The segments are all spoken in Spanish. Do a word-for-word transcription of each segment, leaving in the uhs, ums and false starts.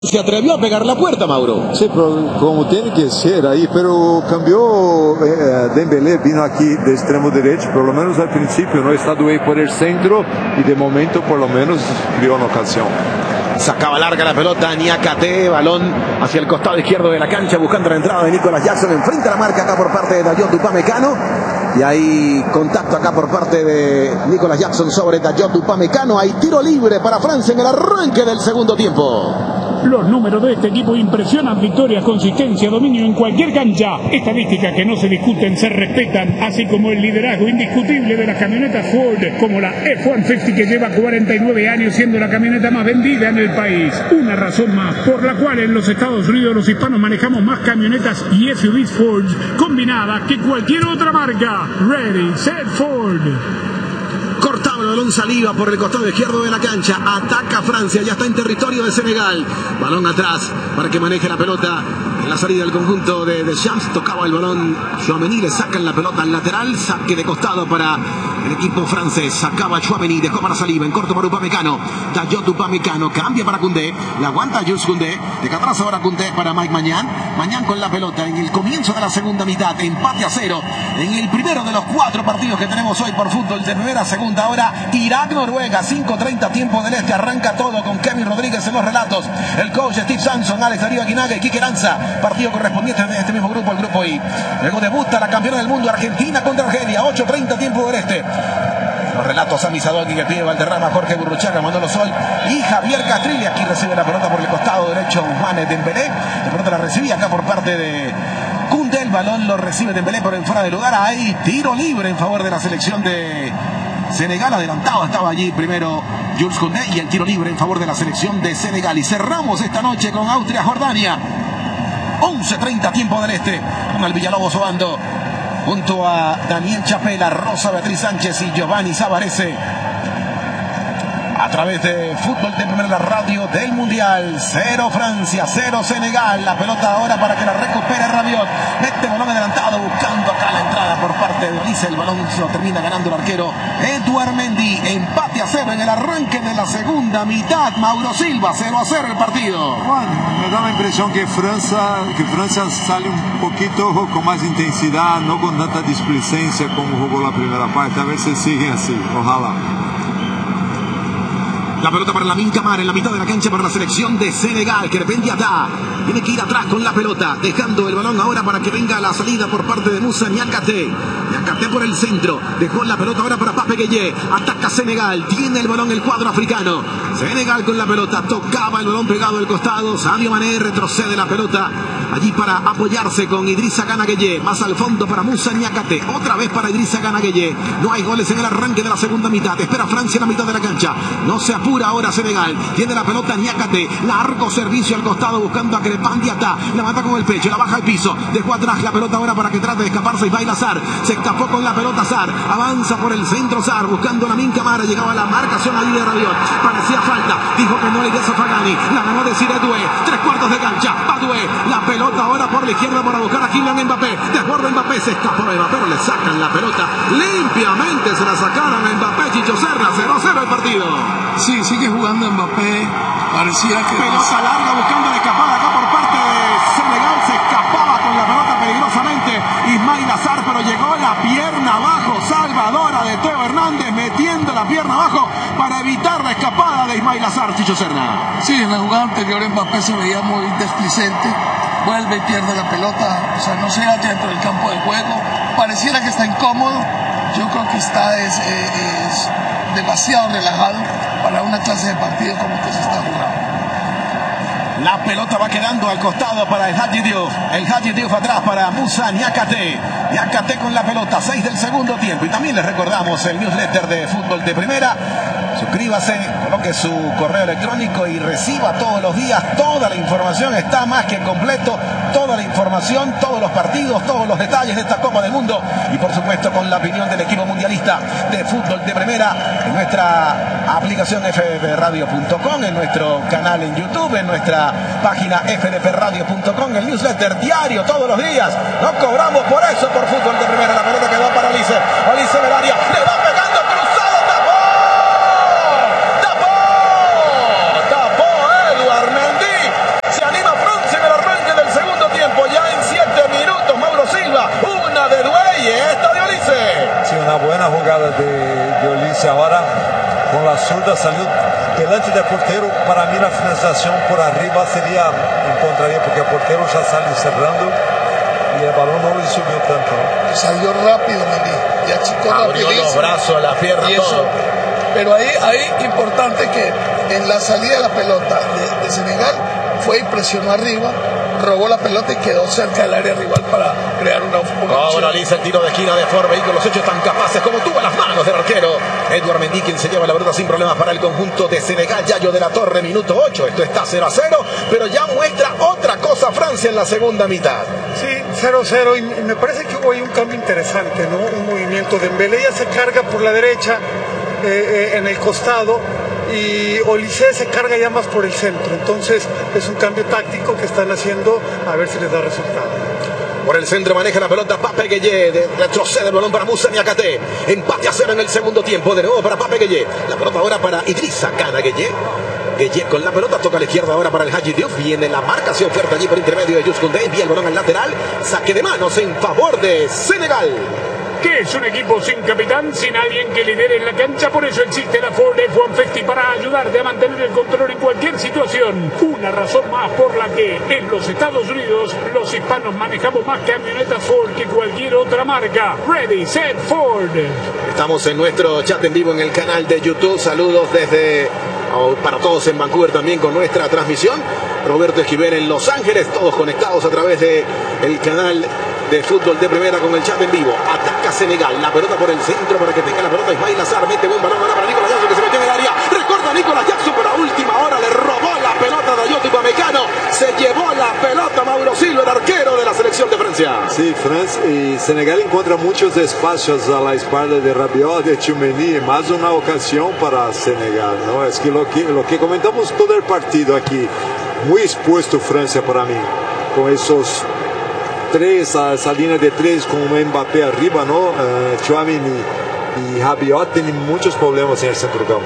Se atrevió a pegar la puerta, Mauro. Sí, pero como tiene que ser ahí, pero cambió eh, Dembélé, vino aquí de extremo derecho, por lo menos al principio, no está ahí por el centro y de momento por lo menos creó una ocasión. Sacaba larga la pelota, Niakate, balón hacia el costado izquierdo de la cancha, buscando la entrada de Nicolas Jackson, enfrente a la marca acá por parte de Dayot Upamecano. Y hay contacto acá por parte de Nicolas Jackson sobre Dayot Upamecano. Hay tiro libre para Francia en el arranque del segundo tiempo. Los números de este equipo impresionan: victorias, consistencia, dominio en cualquier cancha. Estadísticas que no se discuten, se respetan, así como el liderazgo indiscutible de las camionetas Ford, como la F ciento cincuenta que lleva cuarenta y nueve años siendo la camioneta más vendida en el país. Una razón más por la cual en los Estados Unidos los hispanos manejamos más camionetas y S U Vs Ford combinadas que cualquier otra marca. Ready, set, Ford. Cortaba el balón, saliva por el costado izquierdo de la cancha. Ataca Francia, ya está en territorio de Senegal. Balón atrás para que maneje la pelota. En la salida del conjunto de, de Shams, tocaba el balón Tchouaméni, le sacan la pelota al lateral, saque de costado para el equipo francés. Sacaba Tchouaméni, dejó para Saliba, en corto para Upamecano. Dayot Upamecano, cambia para Koundé, la aguanta Jules Koundé, deja atrás ahora Koundé para Mike Maignan. Maignan con la pelota en el comienzo de la segunda mitad, empate a cero en el primero de los cuatro partidos que tenemos hoy por fútbol de primera, segunda hora. Irak-Noruega, cinco treinta tiempo del este, arranca todo con Kevin Rodríguez en los relatos, el coach Steve Samson, Alex Darío Aguinaga y Quique Lanza. Partido correspondiente de este mismo grupo, el grupo I. Luego debuta la campeona del mundo, Argentina contra Argelia, ocho treinta tiempo del este. Los relatos: Sami Sadolki, que pide Valderrama, Jorge Burruchaga, Manolo Sol y Javier Castrilli. Aquí recibe la pelota por el costado derecho Ousmane Dembélé. La pelota la recibía acá por parte de Koundé. El balón lo recibe Dembélé por en fuera de lugar. Hay tiro libre en favor de la selección de Senegal. Adelantado estaba allí primero Jules Koundé, y el tiro libre en favor de la selección de Senegal. Y cerramos esta noche con Austria-Jordania. once treinta tiempo del este, con el Villalobos Obando junto a Daniel Chapela, Rosa Beatriz Sánchez y Giovanni Savarese, a través de Fútbol de Primera, Radio del Mundial. Cero Francia, cero Senegal. La pelota ahora para que la recupere Rabiot. Mete balón adelantado, buscando acá la entrada por parte de Olise. El balón se lo termina ganando el arquero Edouard Mendy. Empate a cero en el arranque de la segunda mitad. Mauro Silva, cero a cero el partido. Bueno, me da la impresión que Francia, que Francia sale un poquito con más intensidad, no con tanta displicencia como jugó la primera parte. A ver si sigue así, ojalá. La pelota para Lamine Camara en la mitad de la cancha para la selección de Senegal, que depende atrás. Tiene que ir atrás con la pelota, dejando el balón ahora para que venga la salida por parte de Moussa Niakate. Niakate por el centro, dejó la pelota ahora para Pape Gueye. Ataca Senegal, tiene el balón el cuadro africano. Senegal con la pelota, tocaba el balón pegado al costado. Sadio Mané retrocede la pelota allí para apoyarse con Idrissa Gana Gueye. Más al fondo para Moussa Niakate, otra vez para Idrissa Gana Gueye. No hay goles en el arranque de la segunda mitad. Espera Francia en la mitad de la cancha, no se apura ahora Senegal. Tiene la pelota Niakate, largo servicio al costado buscando a Crepin Diatta. La mata con el pecho, la baja al piso, dejó atrás la pelota ahora para que trate de escaparse Ismail Azar. Se escapó con la pelota Azar, avanza por el centro Azar buscando a Lamine Camara. Llegaba la marcación allí de Rabiot, parecía falta, dijo que no le dio Fagani. La ganó de Cire Doué, tres cuartos de cancha, va Doué, la pelota ahora por la izquierda para buscar a Kylian Mbappé. Desborda Mbappé, se escapó de Mbappé, pero le sacan la pelota limpiamente, se la sacaron a Mbappé. Chicho Serra, cero a cero el partido. Sí, sigue jugando Mbappé, parecía que... Pelota larga buscando la escapada acá por parte de Senegal, se escapaba con la pelota peligrosamente Ismail Azar, pero llegó la pierna abajo, salvadora de Teo Hernández, metiendo la pierna abajo para evitar la escapada de Ismail Azar. Chicho Serna. Sí, en la jugada anterior Mbappé se veía muy displicente, vuelve y pierde la pelota, o sea, no se halla dentro del campo de juego, pareciera que está incómodo. Yo creo que está es, es demasiado relajado para una clase de partido como que se está jugando. La pelota va quedando al costado para el Hadji Diouf. El Hadji Diouf atrás para Moussa Niakate. Niakate con la pelota, seis del segundo tiempo. Y también les recordamos el newsletter de Fútbol de Primera. Suscríbase, coloque su correo electrónico y reciba todos los días toda la información. Está más que completo, toda la información, todos los partidos, todos los detalles de esta Copa del Mundo. Y por supuesto con la opinión del equipo mundialista de Fútbol de Primera en nuestra aplicación f d p radio punto com, en nuestro canal en YouTube, en nuestra página f d p radio punto com, el newsletter diario todos los días. No cobramos por eso por Fútbol de Primera. La pelota quedó para Olise. Olise Belaria le va pegando cruzado. ¡Tapó! ¡Tapó! ¡Tapó Edouard Mendy! zurda, salió delante del portero. Para mí la finalización por arriba sería, encontraría, porque el portero ya sale cerrando y el balón no le subió tanto. Salió rápido, Mendy, y achicó abrió rapidísimo. los brazos, la pierna, y eso, todo. Pero ahí, ahí importante que en la salida de la pelota de, de Senegal fue y presionó arriba, robó la pelota y quedó cerca del área rival para crear una una Ahora Aliza el tiro de esquina de Forbe y con los hechos tan capaces como tuvo las manos del arquero Edouard Mendy, quien se lleva la pelota sin problemas para el conjunto de Senegal. Yayo de la Torre, minuto ocho, esto está cero a cero, pero ya muestra otra cosa Francia en la segunda mitad. Sí, cero a cero, y me parece que hubo ahí un cambio interesante, ¿no? Un movimiento de Dembélé ya se carga por la derecha, eh, eh, en el costado, y Olise se carga ya más por el centro. Entonces es un cambio táctico que están haciendo, a ver si les da resultado. Por el centro maneja la pelota Pape Gueye, de retrocede el balón para Moussa Niakhaté. Empate a cero en el segundo tiempo, de nuevo para Pape Gueye. La pelota ahora para Idrissa Gana Gueye. Gueye con la pelota, toca a la izquierda ahora para el Hadji Diouf. Viene la marcación fuerte allí por intermedio de Jules Koundé. Envía el balón al lateral, saque de manos en favor de Senegal. Que es un equipo sin capitán, sin alguien que lidere en la cancha. Por eso existe la Ford F uno cincuenta para ayudarte a mantener el control en cualquier situación. Una razón más por la que en los Estados Unidos los hispanos manejamos más camionetas Ford que cualquier otra marca. Ready, set, Ford. Estamos en nuestro chat en vivo en el canal de YouTube. Saludos desde oh, para todos en Vancouver también con nuestra transmisión. Roberto Esquivel en Los Ángeles, todos conectados a través de el canal de fútbol de primera con el chat en vivo. Ataca Senegal, la pelota por el centro para que tenga la pelota Ismail Azar, mete buen balón ahora para Nicolás Jackson que se metió en el área, recorta Nicolás Jackson, pero a última hora le robó la pelota de Ayotte Upamecano, se llevó la pelota Mauro Silva, el arquero de la selección de Francia. Sí, Francia y Senegal encuentra muchos espacios a la espalda de Rabiot, de Tchouameni, más una ocasión para Senegal, ¿no? Es que lo que, lo que comentamos todo el partido aquí, muy expuesto Francia para mí, con esos tres, a esa línea de tres con Mbappé arriba, ¿no? Uh, Tchouameni y Rabiot tienen muchos problemas en el centro campo.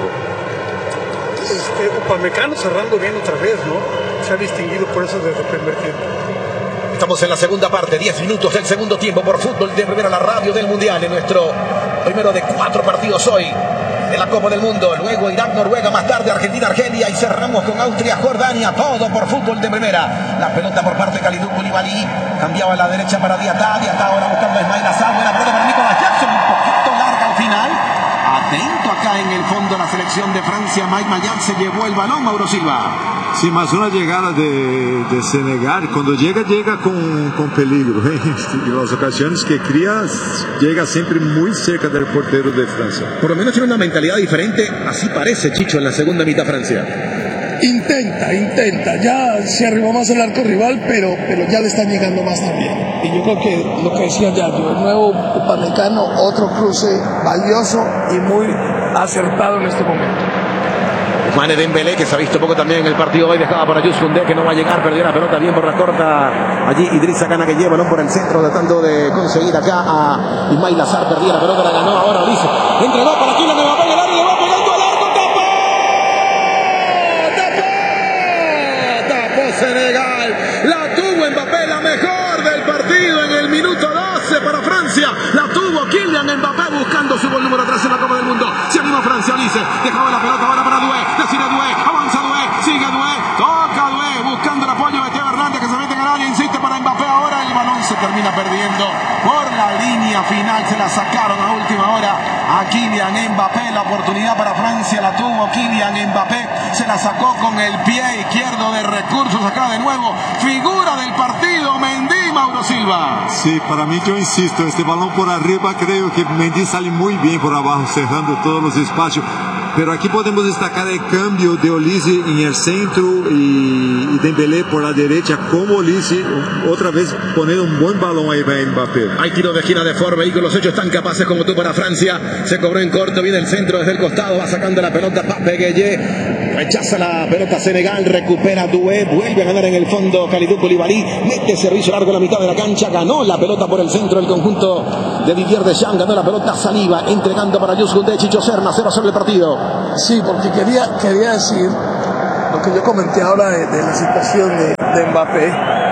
Este, Upamecano cerrando bien otra vez, ¿no? Se ha distinguido por eso desde el primer tiempo. Estamos en la segunda parte, diez minutos del segundo tiempo por fútbol de primera, la radio del Mundial, en nuestro primero de cuatro partidos hoy de la Copa del Mundo. Luego Irak, Noruega, más tarde Argentina, Argelia y cerramos con Austria, Jordania, todo por fútbol de primera. La pelota por parte de Kalidou Koulibaly, cambiaba a la derecha para Diatá, Diatá ahora buscando a Ismail Azar, buena pelota para Nicolás Jackson, un poquito larga al final. Atento acá en el fondo la selección de Francia, Mike Maillard se llevó el balón, Mauro Silva. Sí, más una llegada de, de Senegal, cuando llega, llega con, con peligro, ¿eh? Y las ocasiones que cría, llega siempre muy cerca del portero de Francia. Por lo menos tiene una mentalidad diferente, así parece Chicho en la segunda mitad Francia. Intenta, intenta, ya se arribó más el arco rival, pero, pero ya le están llegando más también. Y yo creo que lo que decía Yayo, el nuevo Upamecano, otro cruce valioso y muy acertado en este momento. Ousmane Dembélé, que se ha visto poco también en el partido hoy, dejaba para Jules Koundé, que no va a llegar, perdió la pelota bien por la corta. Allí Idrissa Gana Gueye, balón por el centro, tratando de conseguir acá a Ismail Azar, perdía la pelota, la ganó ahora Olise. Entregó para Kylian Mbappé en el área, le va pegando al arco, tapó, tapó, tapó Senegal, la tuvo Mbappé, la mejor del partido en el minuto doce para Francia, la tuvo Kylian Mbappé buscando su gol número tres en la Copa del Mundo. Se animó Francia, Olise, dejaba la pelota ahora para Doué, decide Doué, avanza Doué, sigue Doué, toca Doué, buscando el apoyo de Teo Hernández que se mete en el área, insiste para Mbappé, ahora el balón se termina perdiendo por la línea final, se la sacaron a última hora a Kylian Mbappé, la oportunidad para Francia la tuvo Kylian Mbappé, se la sacó con el pie izquierdo de recursos, acá de nuevo, figura del partido, Mendy, Mauro Silva. Sí, para mí yo insisto, este balón por arriba creo que Mendy sale muy bien por abajo, cerrando todos los espacios. Pero aquí podemos destacar el cambio de Olise en el centro y, y Dembélé por la derecha, como Olise otra vez poniendo un buen balón ahí para Mbappé. Hay tiro de esquina de Forbe y con los hechos tan capaces como tú para Francia. Se cobró en corto, viene el centro desde el costado, va sacando la pelota Pape Gueye, rechaza la pelota Senegal, recupera Doué, vuelve a ganar en el fondo Kalidou Koulibaly, mete servicio largo a la mitad de la cancha, ganó la pelota por el centro el conjunto de Didier Deschamps, ganó la pelota Saliba, entregando para Jules Koundé, Chicho Serna, cero a cero el partido. Sí, porque quería, quería decir lo que yo comenté ahora de, de la situación de, de Mbappé.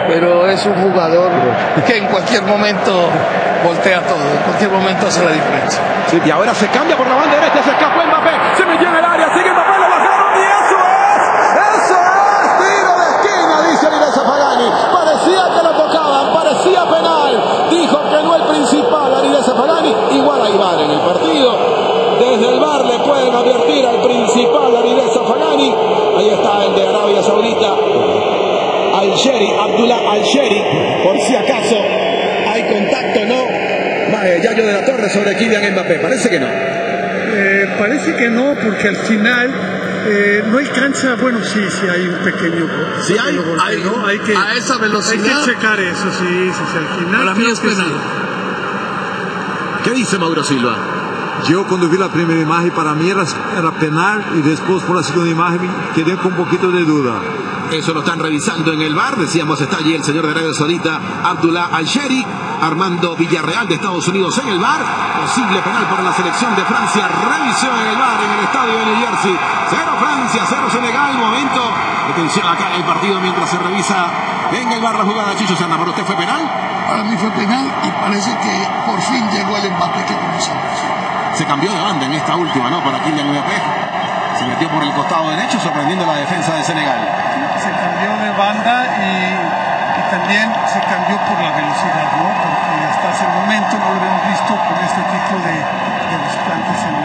pero es un jugador que en cualquier momento voltea todo, en cualquier momento hace la diferencia. Sí, y ahora se cambia por la banda derecha, se escapó Mbappé, se metió en el área, sigue Mbappé, lo bajaron y eso es, eso es, tiro de esquina, dice Línea Zafagani. Parecía que lo tocaban, parecía penal, dijo que no el principal a Línea Zafagani, igual hay V A R en el partido. Desde el V A R le pueden advertir al principal a Línea Zafagani. Ahí está el de Arabia Saudita, Al-Sheri, Abdullah Al-Sheri, por si acaso hay contacto, ¿no? Yayo de la Torre sobre Kylian Mbappé, parece que no. Eh, parece que no, porque al final eh, no alcanza, bueno, sí, sí hay un pequeño golpe. Sí hay, golpe, hay, ¿no? hay que, a esa velocidad. Hay que checar eso, sí, sí, sí, al final. Para mí es penal. Sí. ¿Qué dice Mauro Silva? Yo cuando vi la primera imagen para mí era, era penal y después por la segunda imagen quedé con un poquito de duda. Eso lo están revisando en el V A R. Decíamos, está allí el señor de Arabia Saudita, Abdullah Al-Sheri. Armando Villarreal de Estados Unidos en el V A R. Posible penal para la selección de Francia. Revisión en el V A R en el estadio de New Jersey. Cero Francia, cero Senegal. Momento de tensión acá en el partido mientras se revisa en el V A R la jugada. Chicho Serna, ¿para usted fue penal? Para mí fue penal y parece que por fin llegó el Mbappé que conocemos. Se cambió de banda en esta última, ¿no? Para Kylian Mbappé. Se metió por el costado derecho, sorprendiendo la defensa de Senegal. Se cambió de banda y, y también se cambió por la velocidad, ¿no? Porque hasta ese momento no lo habíamos visto con este tipo de, de los plantes en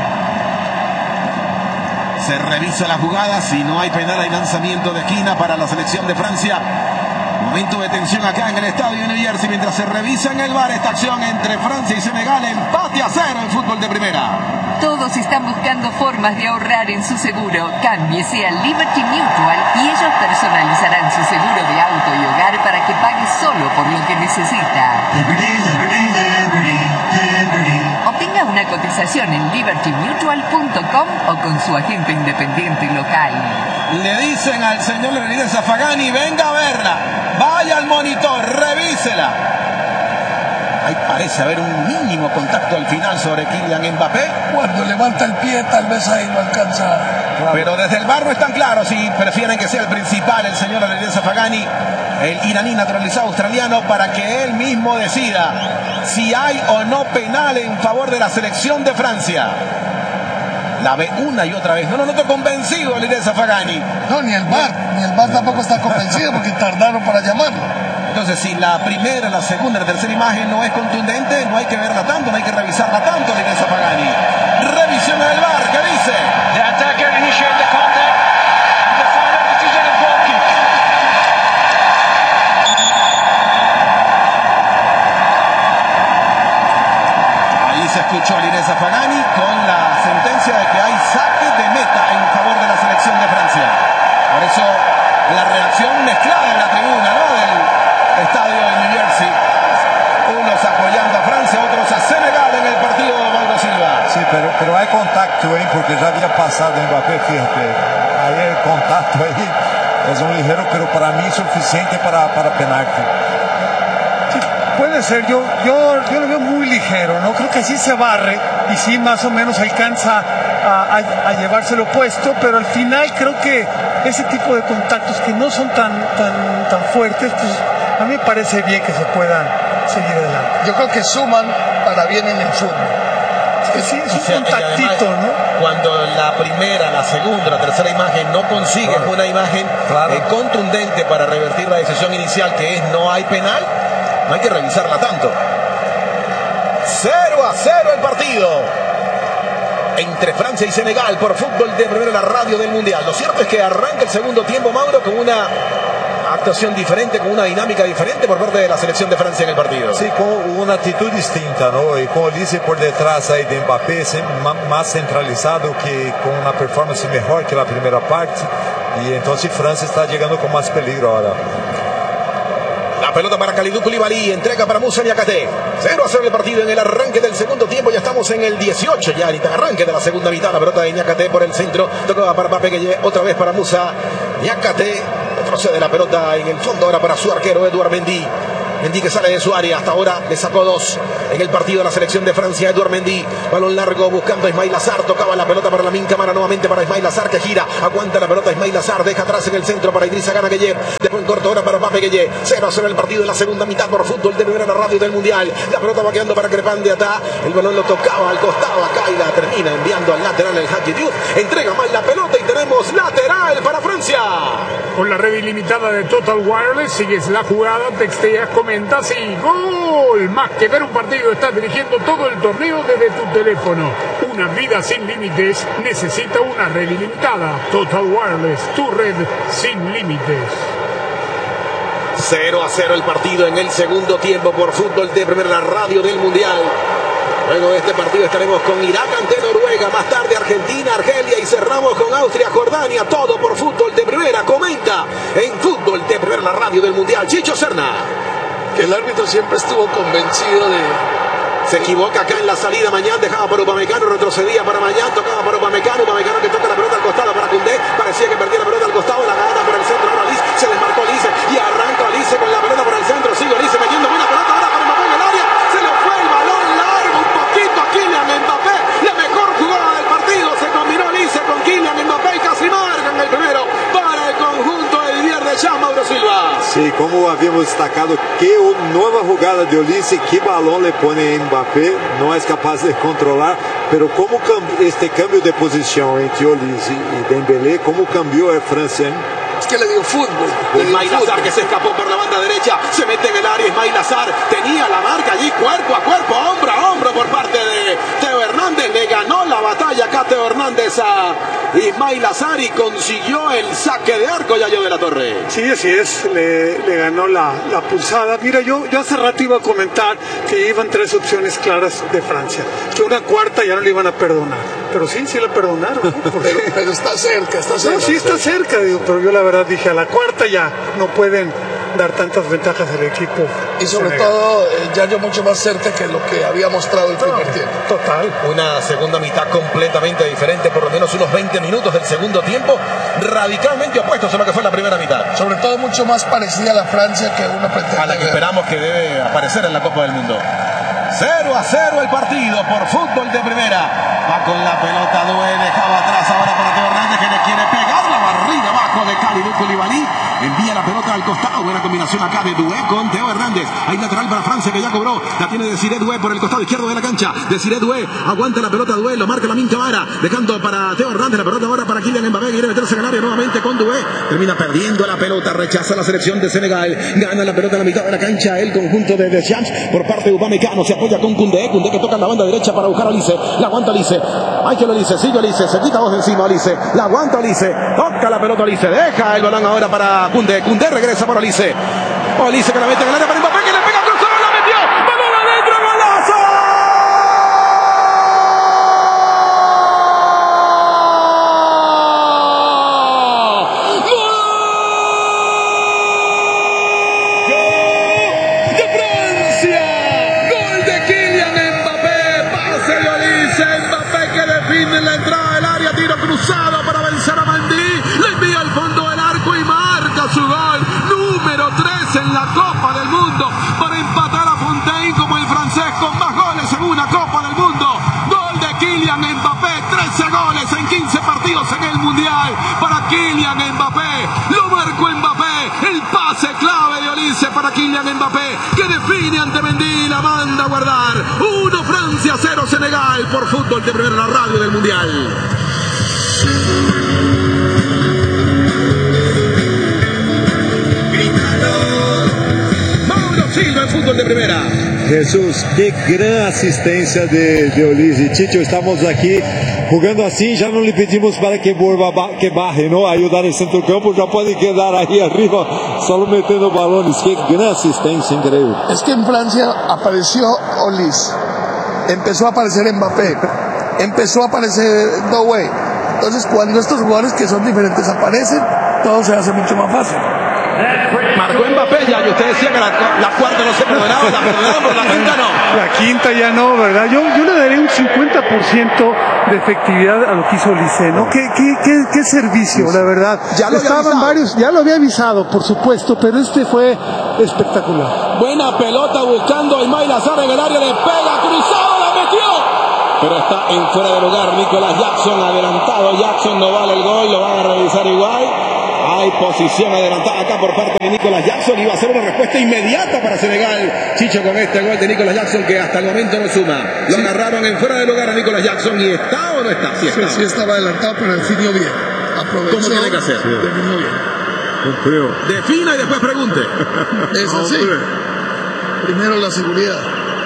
el... Se revisa la jugada, si no hay penal hay lanzamiento de esquina para la selección de Francia. Momento de tensión acá en el estadio de New Jersey mientras se revisa en el V A R esta acción entre Francia y Senegal. Empate a cero en fútbol de primera. Todos están buscando formas de ahorrar en su seguro. Cámbiese a Liberty Mutual y ellos personalizarán su seguro de auto y hogar para que pague solo por lo que necesita. Liberty, Liberty, Liberty, Liberty. Obtenga una cotización en liberty mutual punto com o con su agente independiente local. Le dicen al señor Línea Zafagani, venga a verla, vaya al monitor, revísela. Ahí parece haber un mínimo contacto al final sobre Kylian Mbappé. Cuando levanta el pie tal vez ahí lo alcanza. Claro. Pero desde el V A R no están claros si prefieren que sea el principal el señor Línea Zafagani, el iraní naturalizado australiano, para que él mismo decida si hay o no penal en favor de la selección de Francia. La ve una y otra vez. No lo noto convencido el Línea Zafagani. No, ni el V A R, ni el V A R tampoco está convencido porque tardaron para llamarlo. Entonces, si la primera, la segunda, la tercera imagen no es contundente, no hay que verla tanto, no hay que revisarla tanto, Línea Zafagani. Revisión del V A R, ¿qué dice? The attacker initiate the contact. The final decision is goal kick. Ahí se escuchó a Línea Zafagani con la sentencia de que hay saque de meta en favor de la selección de Francia. Por eso la reacción mezclada en la tribuna, ¿no? Del estadio de New Jersey. Unos apoyando a Francia, otros a Senegal en el partido de Mauro Silva. Sí, pero, pero hay contacto ahí porque ya había pasado Mbappé, fíjate. Ahí el contacto ahí es un ligero, pero para mí suficiente para, para penalti. Sí, puede ser, yo, yo, yo lo veo muy ligero, ¿no? Creo que sí se barre y sí más o menos alcanza a, a, a llevárselo puesto, pero al final creo que ese tipo de contactos que no son tan, tan, tan fuertes, pues a mí me parece bien que se puedan seguir adelante. Yo creo que suman para bien en el fútbol. Es que sí, es un O sea, contactito, además, ¿no? Cuando la primera, la segunda, la tercera imagen no consigues Claro. una imagen Claro. eh, contundente para revertir la decisión inicial, que es no hay penal, no hay que revisarla tanto. cero a cero el partido entre Francia y Senegal por fútbol de primera, la radio del Mundial. Lo cierto es que arranca el segundo tiempo, Mauro, con una actuación diferente, con una dinámica diferente por parte de la selección de Francia en el partido. Sí, con una actitud distinta, ¿no? Y con Olise por detrás ahí de Mbappé, más centralizado, que con una performance mejor que la primera parte. Y entonces Francia está llegando con más peligro ahora. La pelota para Kalidou Koulibaly, entrega para Moussa Niakhaté. cero a cero el partido en el arranque del segundo tiempo. Ya estamos en el dieciocho, ya ahorita arranque de la segunda mitad. La pelota de Niakhaté por el centro. Tocaba para Mbappé, que lleve otra vez para Moussa Niakhaté. Retrocede la pelota en el fondo ahora para su arquero Edouard Mendy. Mendy que sale de su área. Hasta ahora le sacó dos en el partido de la selección de Francia. Edouard Mendy. Balón largo buscando a Ismail Azar. Tocaba la pelota para Lamine Camara. Nuevamente para Ismail Azar que gira. Aguanta la pelota Ismail Azar. Deja atrás en el centro para Idrissa Gana Gueye. Después en corto ahora para Mbappé Gueye. cero a cero el partido en la segunda mitad por Fútbol de Primera, la radio del Mundial. La pelota va quedando para Crepin de Atá. El balón lo tocaba al costado acá y la termina enviando al lateral el Hadji Diouf. Entrega mal la pelota y tenemos lateral para Francia. Con la red ilimitada de Total Wireless sigues la jugada, texteas, comentas y ¡gol! Más que ver un partido, estás dirigiendo todo el torneo desde tu teléfono. Una vida sin límites necesita una red ilimitada. Total Wireless, tu red sin límites. cero a cero el partido en el segundo tiempo por Fútbol de Primera, la radio del Mundial. Luego de este partido estaremos con Irak ante Noruega, más tarde Argentina, Argelia y cerramos con Austria, Jordania, todo por Fútbol de Primera. Comenta en Fútbol de Primera, la radio del Mundial, Chicho Serna. Que el árbitro siempre estuvo convencido de... Se equivoca acá en la salida. Mañana dejaba para Upamecano, retrocedía para Mañana, tocaba para Upamecano, Upamecano que toca la pelota al costado para Koundé, parecía que perdía la pelota al costado, la gana por el centro, ahora Olise, se desmarcó Olise y arranca Olise con la pelota por el centro, sigue Olise metiendo buena pelota ahora para Mbappé en el área, se le fue el balón largo un poquito a Kylian Mbappé, la mejor jugada del partido, se combinó Olise con Kylian Mbappé y casi marcan el primero para el conjunto de Didier Deschamps, Mauro Silva. Sí, como habíamos destacado, qué nueva jugada de Olise, qué balón le pone a Mbappé, no es capaz de controlar, pero como este cambio de posición entre Olise y Dembélé, cómo cambió a Francia, ¿eh? Es que le dio fútbol. Ismail Azar que se escapó por la banda derecha, se mete en el área. Ismail Azar tenía la marca allí, cuerpo a cuerpo, hombro a hombro por parte de Teo Hernández. Le ganó la batalla acá Teo Hernández a Ismail Azar y consiguió el saque de arco Yayo de la Torre. Sí, así es, le, le ganó la, la pulsada. Mira, yo, yo hace rato iba a comentar que iban tres opciones claras de Francia, que una cuarta ya no le iban a perdonar, pero sí, sí la perdonaron, ¿no? Porque... pero, pero está cerca, está cerca. No, sí está cerca, digo, pero yo la verdad dije, a la cuarta ya no pueden dar tantas ventajas al equipo. Y sobre Senegal. todo, eh, ya yo mucho más cerca que lo que había mostrado el primer No, tiempo. Total. Una segunda mitad completamente diferente, por lo menos unos veinte minutos del segundo tiempo, radicalmente opuestos a lo que fue la primera mitad. Sobre todo mucho más parecida a la Francia que uno pretende. A la que esperamos que debe aparecer en la Copa del Mundo. cero a cero el partido por Fútbol de Primera. Va con la pelota Doué, dejaba atrás ahora para Teo Hernández que le quiere pegar la barrida abajo de Kalidou Koulibaly. Envía la pelota al costado. Buena combinación acá de Doué con Teo Hernández. Hay lateral para Francia que ya cobró. La tiene Desiré Doué por el costado izquierdo de la cancha. Desiré Doué aguanta la pelota Doué. Lo marca Lamine Camara. Dejando para Teo Hernández. La pelota ahora para Kylian Mbappé. Quiere meterse en el área nuevamente con Doué. Termina perdiendo la pelota. Rechaza la selección de Senegal. Gana la pelota en la mitad de la cancha. El conjunto de Deschamps por parte de Upamecano. Se apoya con Koundé. Koundé que toca en la banda derecha para buscar a Olise. La aguanta Olise. Hay que lo Olise. Sigue Olise. Se quita dos de encima Olise. La aguanta Olise. Toca la pelota Olise. Deja el balón ahora para Koundé. Koundé regresa para Olise. Olise que la mete en el área para Mbappé que le pega cruzado. La metió. Balón adentro. Golazo. ¡Gol de Francia! ¡Gol de Kylian Mbappé! Pase de Olise. Mbappé que define la entrada del área. Tiro cruzado para vencer a Mendy. Le envía al fondo del arco y marca su gol. Número tres en la Copa del Mundo. Para empatar a Fontaine como el francés con más goles en una Copa del Mundo. Gol de Kylian Mbappé. trece goles en quince partidos en el Mundial. Para Kylian Mbappé. Lo marcó Mbappé. El pase clave de Olise para Kylian Mbappé. Que define ante Mendy y la manda a guardar. uno Francia, cero Senegal. Por Fútbol de Primera, la radio del Mundial. Mauro Silva en Fútbol de Primera. Jesús, qué gran asistencia de, de Olise. Chicho, estamos aquí jugando así, ya no le pedimos para que vuelva, que baje, ¿no? Ayudar en centro campo, ya puede quedar ahí arriba, solo metiendo balones. Qué gran asistencia, increíble. Es que en Francia apareció Olise, empezó a aparecer Mbappé, empezó a aparecer Doué. Entonces, cuando estos jugadores que son diferentes aparecen, todo se hace mucho más fácil. Marcó Mbappé ya, y usted decía que la, la cuarta no se perdonaba, la perdonaron, pero la quinta no. La quinta ya no, ¿verdad? Yo, yo le daré un cincuenta por ciento de efectividad a lo que hizo Olise, ¿no? ¿Qué, qué, qué, qué servicio, la verdad? Ya lo Estaban había varios, ya lo había avisado, por supuesto, pero este fue espectacular. Buena pelota buscando a Ismail Azar en el área, le pega, cruzado, la metió. Pero está en fuera de lugar Nicolás Jackson, adelantado Jackson, no vale el gol, lo van a revisar igual. Hay posición adelantada acá por parte de Nicolás Jackson. Iba a ser una respuesta inmediata para Senegal. Chicho, con este gol de Nicolás Jackson que hasta el momento no suma. Lo sí. agarraron en fuera de lugar a Nicolás Jackson. ¿Y está o no está? Sí, está. Sí, sí estaba adelantado, pero definió bien. Aprovechó. ¿Cómo tiene que hacer? Sí. Definió bien. Cumplió. Defina y después pregunte. Es así. Primero la seguridad.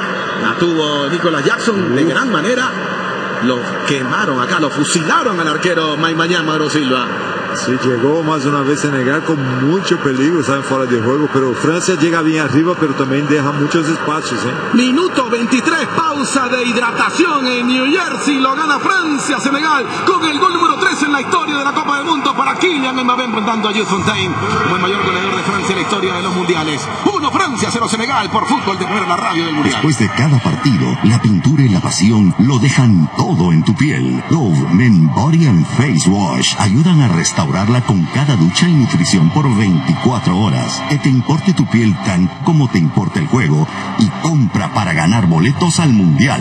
La tuvo Nicolás Jackson de gran manera. Lo quemaron acá, lo fusilaron al arquero Maimañán Mauro Silva. Sí, llegó más una vez Senegal con mucho peligro, están fuera de juego, pero Francia llega bien arriba, pero también deja muchos espacios. ¿eh? Minuto veintitrés, pausa de hidratación en New Jersey, lo gana Francia, Senegal, con el gol número tres en la historia de la Copa del Mundo para Kylian Mbappé, enfrentando a Jules Fontaine, como el mayor goleador de Francia en la historia de los mundiales. uno Francia, cero Senegal, por Fútbol de Primera, la radio del mundial. Después de cada partido, la pintura y la pasión lo dejan todo en tu piel. Dove Men Body and Face Wash ayudan a restaurar con cada ducha y nutrición por veinticuatro horas. Que te importe tu piel tan como te importa el juego y compra para ganar boletos al Mundial.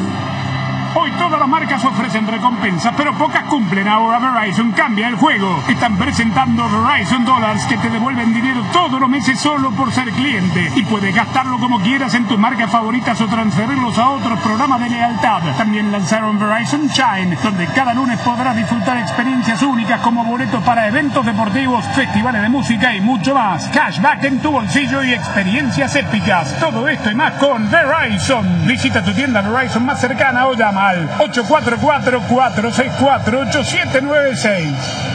Hoy todas las marcas ofrecen recompensas, pero pocas cumplen. Ahora Verizon cambia el juego. Están presentando Verizon Dollars que te devuelven dinero todos los meses solo por ser cliente. Y puedes gastarlo como quieras en tus marcas favoritas o transferirlos a otros programas de lealtad. También lanzaron Verizon Shine, donde cada lunes podrás disfrutar experiencias únicas como boletos para eventos deportivos, festivales de música y mucho más. Cashback en tu bolsillo y experiencias épicas. Todo esto y más con Verizon. Visita tu tienda Verizon más cercana o llama al ocho cuatro cuatro, cuatro seis cuatro, ocho siete nueve seis.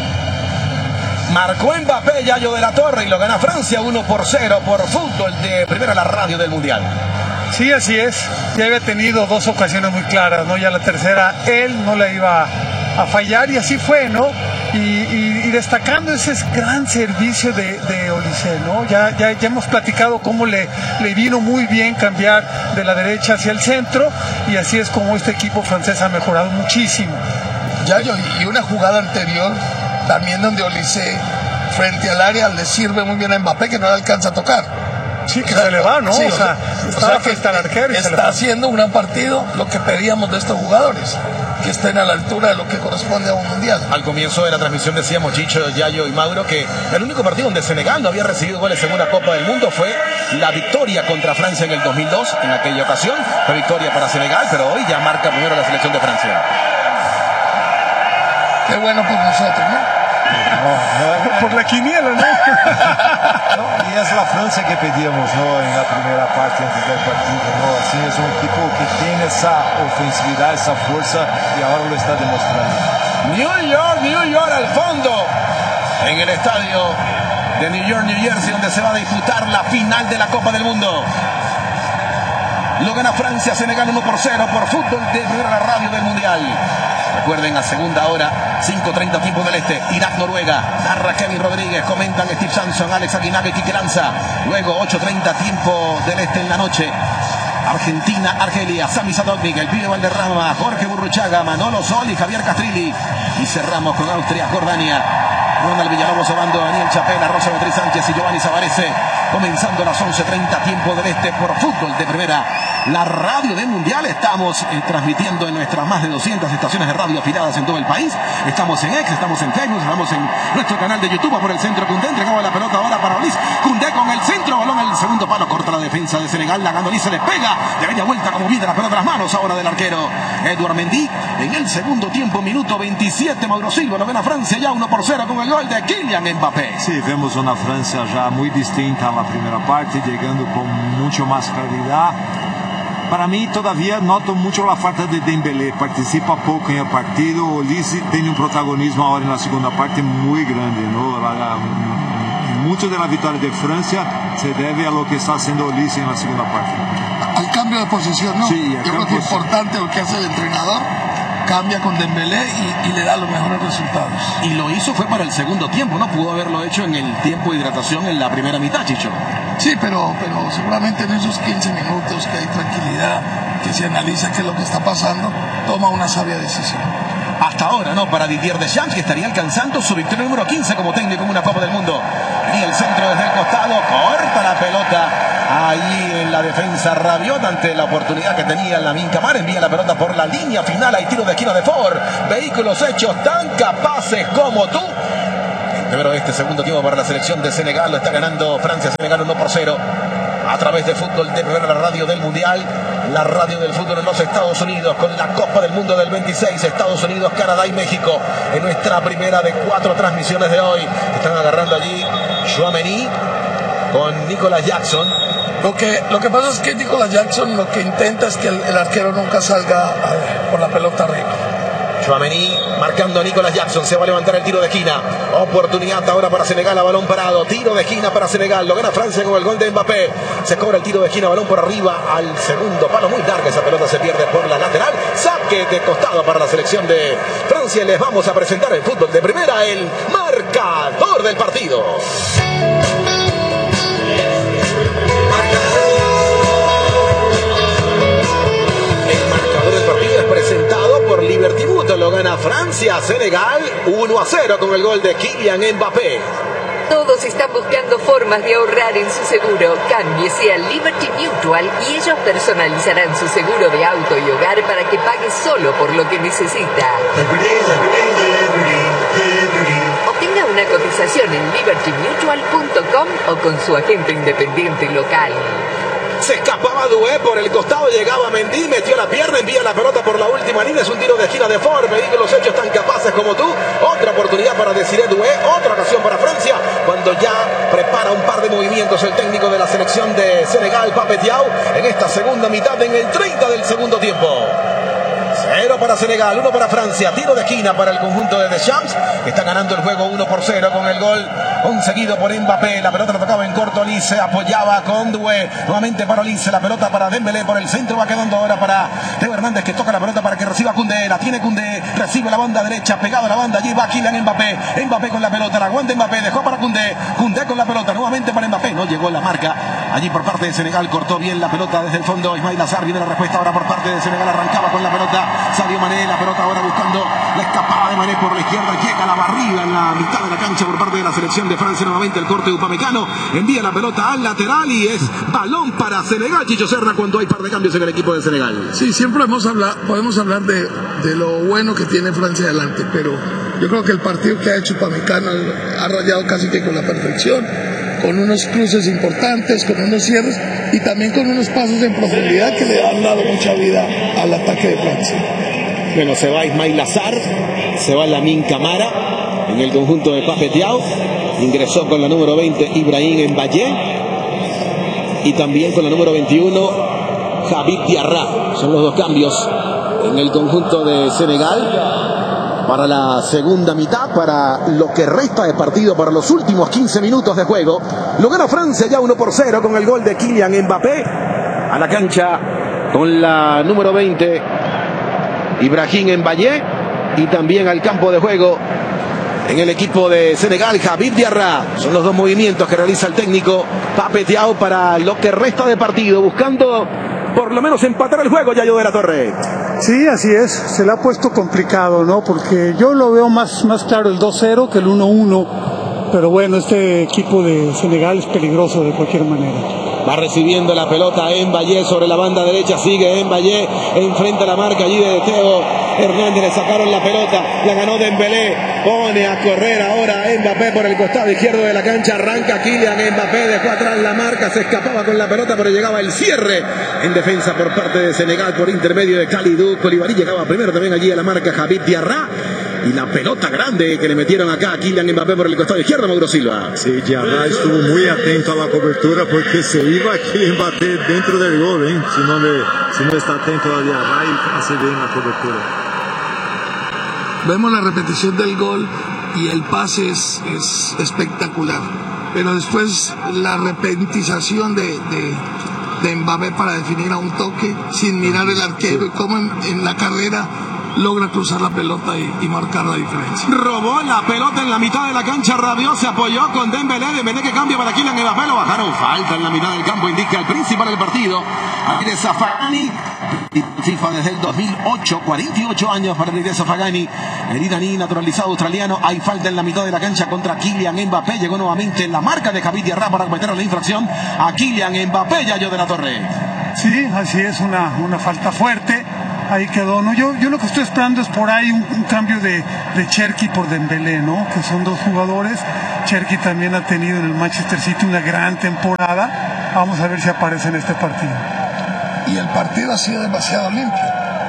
Marcó Mbappé, Yayo de la Torre, y lo gana Francia uno por cero por Fútbol de Primera, la radio del mundial. Sí, así es. Ya había tenido dos ocasiones muy claras, ¿no? Ya la tercera él no la iba a fallar y así fue, ¿no? Y, y, y destacando ese gran servicio de, de Olise, ¿no? Ya, ya, ya hemos platicado cómo le, le vino muy bien cambiar de la derecha hacia el centro y así es como este equipo francés ha mejorado muchísimo. Ya, yo, y una jugada anterior también donde Olise frente al área le sirve muy bien a Mbappé que no le alcanza a tocar. Sí, que se le va, ¿no? Sí, o sea, o sea que está, el arquero y está se le va. Haciendo un gran partido, lo que pedíamos de estos jugadores, que estén a la altura de lo que corresponde a un mundial. Al comienzo de la transmisión decíamos, Chicho, Yayo y Mauro, que el único partido donde Senegal no había recibido goles en una Copa del Mundo fue la victoria contra Francia en el dos mil dos. En aquella ocasión fue victoria para Senegal, pero hoy ya marca primero la selección de Francia. Qué bueno por nosotros, ¿no? No, no, por la quiniela, ¿no? No, y es la Francia que pedíamos, ¿no? En la primera parte antes del partido, ¿no? Así es un equipo que tiene esa ofensividad, esa fuerza y ahora lo está demostrando. New York, New York al fondo, en el estadio de New York, New Jersey, donde se va a disputar la final de la Copa del Mundo. Lo gana Francia, Senegal uno por cero por Fútbol de Primera, la radio del mundial. Recuerden, a segunda hora, cinco treinta tiempo del este, Irak-Noruega, narra Kevin Rodríguez, comentan Steve Samson, Alex Aguinaga y Quique Lanza. Luego ocho treinta tiempo del este en la noche, Argentina, Argelia, Sami Sadovnik, el pibe Valderrama, Jorge Burruchaga, Manolo Sol y Javier Castrilli. Y cerramos con Austria, Jordania, Ronald Villalobos, Obando, Daniel Chapela, Rosa Beatriz Sánchez y Giovanni Savarese. Comenzando a las once treinta tiempo del este por Fútbol de Primera, la radio del mundial. Estamos eh, transmitiendo en nuestras más de doscientas estaciones de radio afiliadas en todo el país. Estamos en X, estamos en Facebook, estamos en nuestro canal de YouTube por el centro Koundé. Entregamos la pelota ahora para Olis. Koundé con el centro, balón en el segundo palo, corta la defensa de Senegal. La ganó Olis, se le pega de media vuelta como viene la pelota en las manos ahora del arquero Edouard Mendy. En el segundo tiempo, minuto veintisiete, Mauro Silva lo gana Francia ya uno por cero con el gol de Kylian Mbappé. Sí, vemos una Francia ya muy distinta a la primera parte, llegando con mucho más claridad. Para mí todavía noto mucho la falta de Dembélé, participa poco en el partido. Olise tiene un protagonismo ahora en la segunda parte muy grande, ¿no? La, la, mucho de la victoria de Francia se debe a lo que está haciendo Olise en la segunda parte. Al cambio de posición, ¿no? Sí, yo creo que es importante lo que hace el entrenador cambia con Dembélé y, y le da los mejores resultados. Y lo hizo fue para el segundo tiempo, ¿no? Pudo haberlo hecho en el tiempo de hidratación en la primera mitad, Chicho. Sí, pero, pero seguramente en esos quince minutos que hay tranquilidad, que se analiza qué es lo que está pasando, toma una sabia decisión. Hasta ahora, ¿no? Para Didier Deschamps, que estaría alcanzando su victoria número quince como técnico en una Copa del Mundo. Y el centro desde el costado, corta la pelota. Ahí en la defensa Rabiot ante la oportunidad que tenía Lamine Camara. Envía la pelota por la línea final. Hay tiro de esquina de Ford. Vehículos hechos tan capaces como tú. Primero este segundo tiempo para la selección de Senegal. Lo está ganando Francia-Senegal uno por cero. A través de Fútbol de Primera, la radio del Mundial, la radio del fútbol en los Estados Unidos, con la Copa del Mundo del veintiséis, Estados Unidos, Canadá y México, en nuestra primera de cuatro transmisiones de hoy. Están agarrando allí Tchouaméni con Nicolas Jackson. Lo que, lo que pasa es que Nicolas Jackson lo que intenta es que el, el arquero nunca salga a, por la pelota arriba. Tchouaméni marcando a Nicolas Jackson. Se va a levantar el tiro de esquina. Oportunidad ahora para Senegal, a balón parado. Tiro de esquina para Senegal. Lo gana Francia con el gol de Mbappé. Se cobra el tiro de esquina, balón por arriba al segundo palo. Muy larga esa pelota, se pierde por la lateral. Saque de costado para la selección de Francia. Les vamos a presentar en Fútbol de Primera el marcador del partido. Presentado por Liberty Mutual. Lo gana Francia, Senegal uno a cero con el gol de Kylian Mbappé. Todos están buscando formas de ahorrar en su seguro. Cámbiese a Liberty Mutual y ellos personalizarán su seguro de auto y hogar para que pague solo por lo que necesita. Obtenga una cotización en liberty mutual punto com o con su agente independiente local. Se escapaba Doué por el costado, llegaba Mendy, metió la pierna, envía la pelota por la última línea, es un tiro de esquina de Ford. Vehículos hechos tan capaces como tú. Otra oportunidad para Desiré Doué, otra ocasión para Francia, cuando ya prepara un par de movimientos el técnico de la selección de Senegal, Pape Thiaw, en esta segunda mitad, en el treinta del segundo tiempo. Cero para Senegal, uno para Francia. Tiro de esquina para el conjunto de Deschamps, que está ganando el juego uno por cero con el gol conseguido por Mbappé. La pelota la tocaba en corto Olise, apoyaba con Doué. Nuevamente para Olise, la pelota para Dembélé por el centro. Va quedando ahora para Teo Hernández, que toca la pelota para que reciba Koundé. La tiene Koundé, recibe la banda derecha, pegado a la banda. Allí va Kylian Mbappé. Mbappé con la pelota, la aguanta Mbappé, dejó para Koundé. Koundé con la pelota, nuevamente para Mbappé. No llegó la marca allí por parte de Senegal. Cortó bien la pelota desde el fondo. Ismail Azar, viene la respuesta ahora por parte de Senegal. Arrancaba con la pelota Sadio Mané. La pelota ahora buscando la escapada de Mané por la izquierda. Llega la barrida en la mitad de la cancha por parte de la selección de Francia. Nuevamente el corte de Upamecano. Envía la pelota al lateral y es balón para Senegal. Chicho Serna, cuando hay par de cambios en el equipo de Senegal. Sí, siempre hemos hablado, podemos hablar de, de lo bueno que tiene Francia adelante, pero yo creo que el partido que ha hecho Upamecano ha rayado casi que con la perfección, con unos cruces importantes, con unos cierres y también con unos pasos en profundidad que le han dado mucha vida al ataque de Francia. Bueno, se va Ismail Azar, se va Lamine Camara en el conjunto de Pape Thiaw. Ingresó con la número veinte Ibrahim Mbaye y también con la número veintiuno Habib Diarra. Son los dos cambios en el conjunto de Senegal para la segunda mitad, para lo que resta de partido, para los últimos quince minutos de juego. Lo gana Francia ya uno por cero con el gol de Kylian Mbappé. A la cancha con la número veinte Ibrahim Mbaye y también al campo de juego en el equipo de Senegal Habib Diarra. Son los dos movimientos que realiza el técnico Pape Thiaw para lo que resta de partido, buscando por lo menos empatar el juego. Yayo de la Torre. Sí, así es, se le ha puesto complicado, ¿no? Porque yo lo veo más, más claro el dos cero que el uno uno, pero bueno, este equipo de Senegal es peligroso de cualquier manera. Va recibiendo la pelota Mbaye sobre la banda derecha, sigue Mbaye, enfrenta la marca allí de Teo Hernández, le sacaron la pelota, la ganó Dembélé, pone a correr ahora Mbappé por el costado izquierdo de la cancha, arranca Kylian Mbappé, dejó atrás la marca, se escapaba con la pelota, pero llegaba el cierre en defensa por parte de Senegal por intermedio de Kalidou Koulibaly, llegaba primero también allí a la marca Habib Diarra. Y la pelota grande que le metieron acá a Kylian Mbappé por el costado izquierdo, Mauro Silva. Sí, Diarra estuvo muy atento a la cobertura porque se iba Kylian Mbappé dentro del gol, ¿eh? Si no, le, si no está atento a Diarra y hace bien la cobertura. Vemos la repetición del gol y el pase es, es espectacular. Pero después la repentización de, de, de Mbappé para definir a un toque sin mirar el arquero y como en, en la carrera logra cruzar la pelota y, y marcar la diferencia. Robó la pelota en la mitad de la cancha, Rabiot se apoyó con Dembélé, Dembélé que cambia para Kylian Mbappé, lo bajaron, falta en la mitad del campo, indica el principal del partido. Aquí de Zafarani, FIFA desde el dos mil ocho, cuarenta y ocho años para el de Zafarani, el iraní naturalizado australiano. Hay falta en la mitad de la cancha contra Kylian Mbappé, llegó nuevamente la marca de Javid Diarra para cometer la infracción a Kylian Mbappé, Yayo de la Torre. Sí, así es, una, una falta fuerte. Ahí quedó, ¿no? Yo, yo lo que estoy esperando es por ahí un, un cambio de, de Cherki por Dembélé, ¿no? Que son dos jugadores. Cherki también ha tenido en el Manchester City una gran temporada. Vamos a ver si aparece en este partido. Y el partido ha sido demasiado limpio.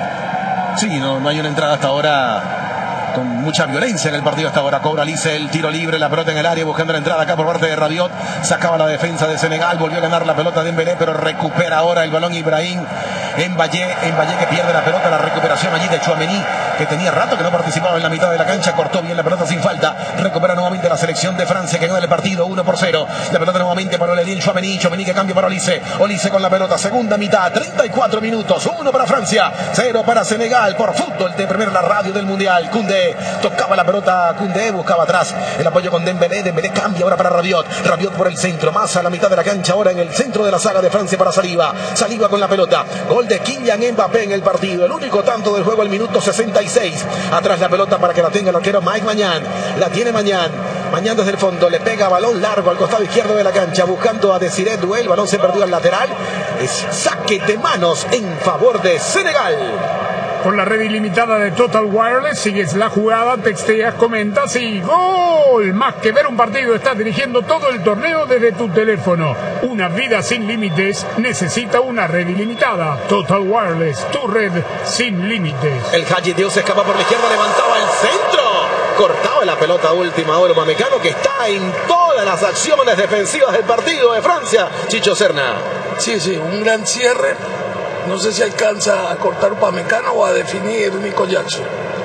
Sí, no, no hay una entrada hasta ahora con mucha violencia en el partido hasta ahora. Cobra Lice el tiro libre, la pelota en el área, buscando la entrada acá por parte de Rabiot. Sacaba la defensa de Senegal, volvió a ganar la pelota de Dembélé, pero recupera ahora el balón Ibrahim Mbaye, Mbaye que pierde la pelota, la recuperación allí de Tchouaméni, que tenía rato que no participaba en la mitad de la cancha, cortó bien la pelota sin falta, recupera nuevamente la selección de Francia que gana el partido uno por cero, la pelota nuevamente para Aurélien Tchouaméni, Tchouaméni que cambia para Olise, Olise con la pelota, segunda mitad, treinta y cuatro minutos, uno para Francia, cero para Senegal, por fútbol de primero la radio del Mundial. Koundé tocaba la pelota, Koundé buscaba atrás el apoyo con Dembélé, Dembélé cambia ahora para Rabiot, Rabiot por el centro, más a la mitad de la cancha, ahora en el centro de la saga de Francia para Saliba, Saliba con la pelota, gol de Kylian Mbappé en el partido, el único tanto del juego al minuto sesenta y seis, atrás la pelota para que la tenga el arquero Mike Mañán, la tiene Mañán, Mañán desde el fondo, le pega balón largo al costado izquierdo de la cancha, buscando a Desiré Doué, el balón se perdió al lateral, es saque de manos en favor de Senegal. Con la red ilimitada de Total Wireless, sigues la jugada, texteas, comentas y ¡gol! Más que ver un partido, estás dirigiendo todo el torneo desde tu teléfono. Una vida sin límites necesita una red ilimitada. Total Wireless, tu red sin límites. El Hadji Dios se escapa por la izquierda, levantaba el centro. Cortaba la pelota a última hora Upamecano, que está en todas las acciones defensivas del partido de Francia. Chicho Serna. Sí, sí, un gran cierre. No sé si alcanza a cortar Upamecano o a definir Nico Jackson.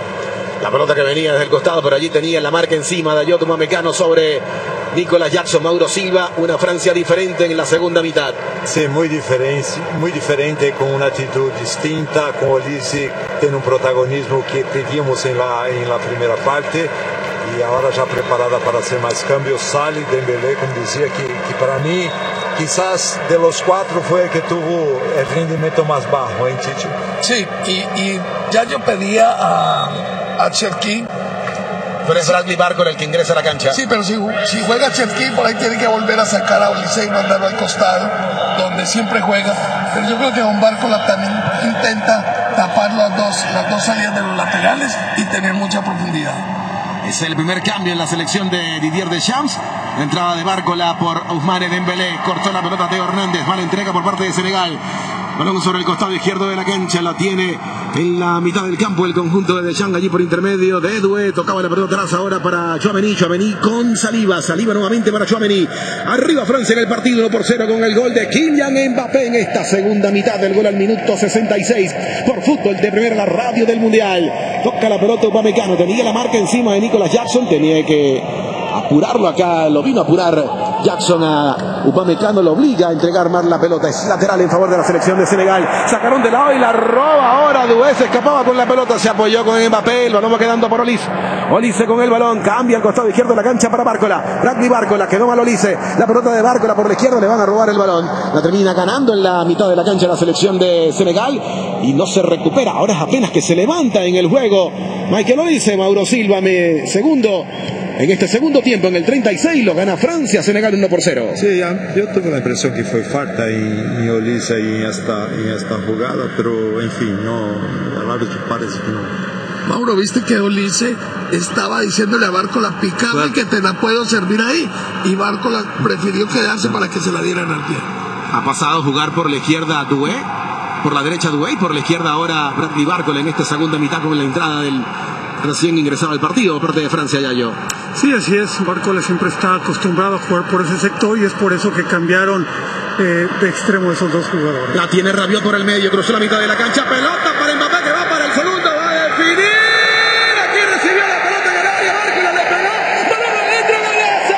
La pelota que venía desde el costado, pero allí tenía la marca encima de Ayot Upamecano sobre Nicolas Jackson. Mauro Silva, una Francia diferente en la segunda mitad. Sí, muy diferente, muy diferente, con una actitud distinta, con Olise tiene un protagonismo que pedimos en la, en la primera parte y ahora ya preparada para hacer más cambios. Sale Dembélé, como decía, que, que para mí quizás de los cuatro fue el que tuvo el rendimiento más bajo, ¿eh, Chicho? Sí, y, y ya yo pedía a, a Cherki. Pero es Bradley Barcola el que ingresa a la cancha. Sí, pero si, si juega Cherki, por ahí tiene que volver a sacar a Olise y mandarlo al costado, donde siempre juega. Pero yo creo que Don Barcola también intenta tapar las dos, las dos salidas de los laterales y tener mucha profundidad. Es el primer cambio en la selección de Didier Deschamps. La entrada de Barcola por Ousmane Dembélé. Cortó la pelota Teo Hernández. Mala entrega por parte de Senegal. Balón sobre el costado izquierdo de la cancha. La tiene en la mitad del campo el conjunto de Deschamps. Allí por intermedio de Doué. Tocaba la pelota atrás ahora para Tchouaméni. Tchouaméni con Saliba. Saliba nuevamente para Tchouaméni. Arriba Francia en el partido uno por cero con el gol de Kylian Mbappé en esta segunda mitad del gol al minuto sesenta y seis. Por fútbol de primera la radio del Mundial. Toca la pelota Upamecano. Tenía la marca encima de Nicolas Jackson. Tenía que apurarlo acá. Lo vino a apurar Jackson a Upamecano, lo obliga a entregar más la pelota. Es lateral en favor de la selección de Senegal. Sacaron de lado y la roba ahora. Doué se escapaba con la pelota, se apoyó con Mbappé. El balón va quedando por Olise. Olise con el balón, cambia al costado izquierdo de la cancha para Barcola. Bradley Barcola, quedó mal Olise. La pelota de Barcola por la izquierda, le van a robar el balón. La termina ganando en la mitad de la cancha la selección de Senegal y no se recupera. Ahora es apenas que se levanta en el juego Michael Olise. Mauro Silva, me segundo. En este segundo tiempo, en el treinta y seis, lo gana Francia, Senegal uno por cero. Sí, yo tengo la impresión que fue falta en, en Olise en esta, en esta jugada, pero en fin, no, al árbitro parece que no. Mauro, viste que Olise estaba diciéndole a Barcola picame que te la puedo servir ahí, y Barcola prefirió quedarse para que se la dieran al pie. Ha pasado a jugar por la izquierda Doué, por la derecha Doué y por la izquierda ahora Bradley Barcola en esta segunda mitad con la entrada del recién ingresado al partido por parte de Francia, Yayo. Sí, así es. Barcola siempre está acostumbrado a jugar por ese sector y es por eso que cambiaron eh, de extremo esos dos jugadores. La tiene Rabiot por el medio, cruzó la mitad de la cancha, pelota para Mbappé que va para el segundo, va a definir. Aquí recibió la pelota en el área, Barcola le pegó, balón adentro, golazo.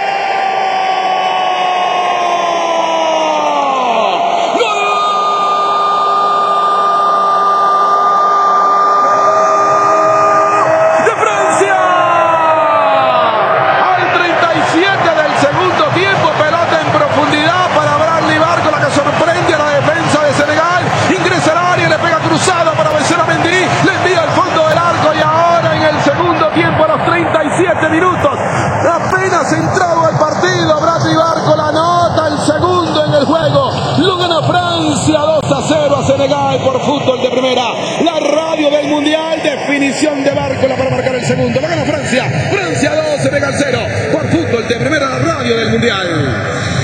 ¡Gol! el juego. Lo gana Francia dos a cero a Senegal por Fútbol de Primera. La radio del Mundial, definición de Bárcola para marcar el segundo. Lo gana Francia. Francia dos, Senegal cero. Por Fútbol de Primera, la radio del Mundial.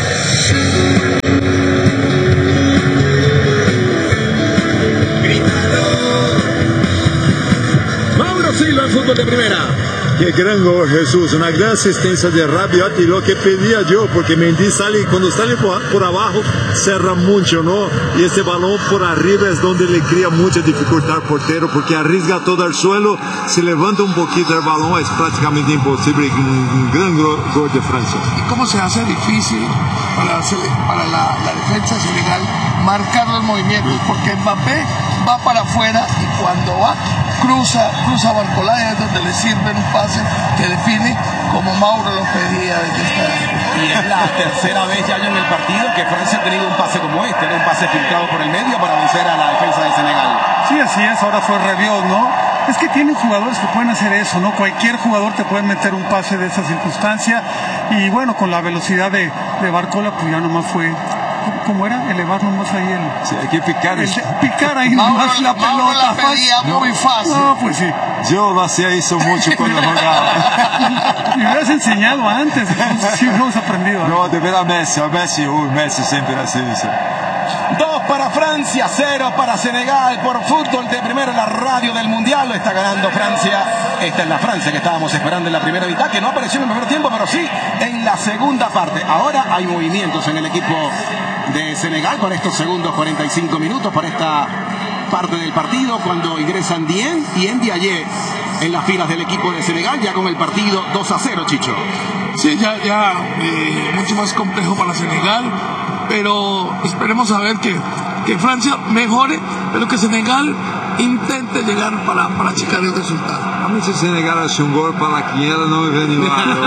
Mauro Silva en Fútbol de Primera. Qué gran gol, Jesús, una gran asistencia de Rabiot y lo que pedía yo, porque Mendy sale, cuando sale por, por abajo, cerra mucho, ¿no? Y este balón por arriba es donde le crea mucha dificultad al portero, porque arriesga todo al suelo, se levanta un poquito el balón, es prácticamente imposible, un, un gran gol, gol de Francia. ¿Y cómo se hace difícil para, para la, la defensa de Senegal marcar los movimientos? Porque Mbappé va para afuera y cuando va, cruza, cruza Barcola, es donde le sirve un pase que define como Mauro lo pedía desde esta. Y es la tercera vez ya en el partido que Francia ha tenido un pase como este, ¿no? Un pase filtrado por el medio para vencer a la defensa de Senegal. Sí, así es, ahora fue Rabiot, ¿no? Es que tienen jugadores que pueden hacer eso, ¿no? Cualquier jugador te puede meter un pase de esa circunstancia y bueno, con la velocidad de, de Barcola, pues ya nomás fue... ¿Cómo era? Elevar nomás ahí el... Sí, hay que picar. El, picar ahí nomás la pelota. Mauro la pedía muy fácil. No, pues sí. Yo lo hacía eso mucho cuando jugaba. Me hubieras enseñado antes, entonces sí hubiéramos aprendido. No, de ver a Messi, a Messi, uy, Messi siempre hace eso. Dos para Francia, cero para Senegal por Fútbol de Primera, la radio del Mundial. Lo está ganando Francia. Esta es la Francia que estábamos esperando en la primera mitad, que no apareció en el primer tiempo, pero sí en la segunda parte. Ahora hay movimientos en el equipo de Senegal para estos segundos cuarenta y cinco minutos, para esta parte del partido, cuando ingresan Dien y Ndiaye en las filas del equipo de Senegal, ya con el partido dos a cero, Chicho. Sí, ya, ya eh, mucho más complejo para Senegal, pero esperemos a ver que, que Francia mejore, pero que Senegal intente llegar para, para achicar el resultado. A mí si Senegal hace un gol para la quiniela no me viene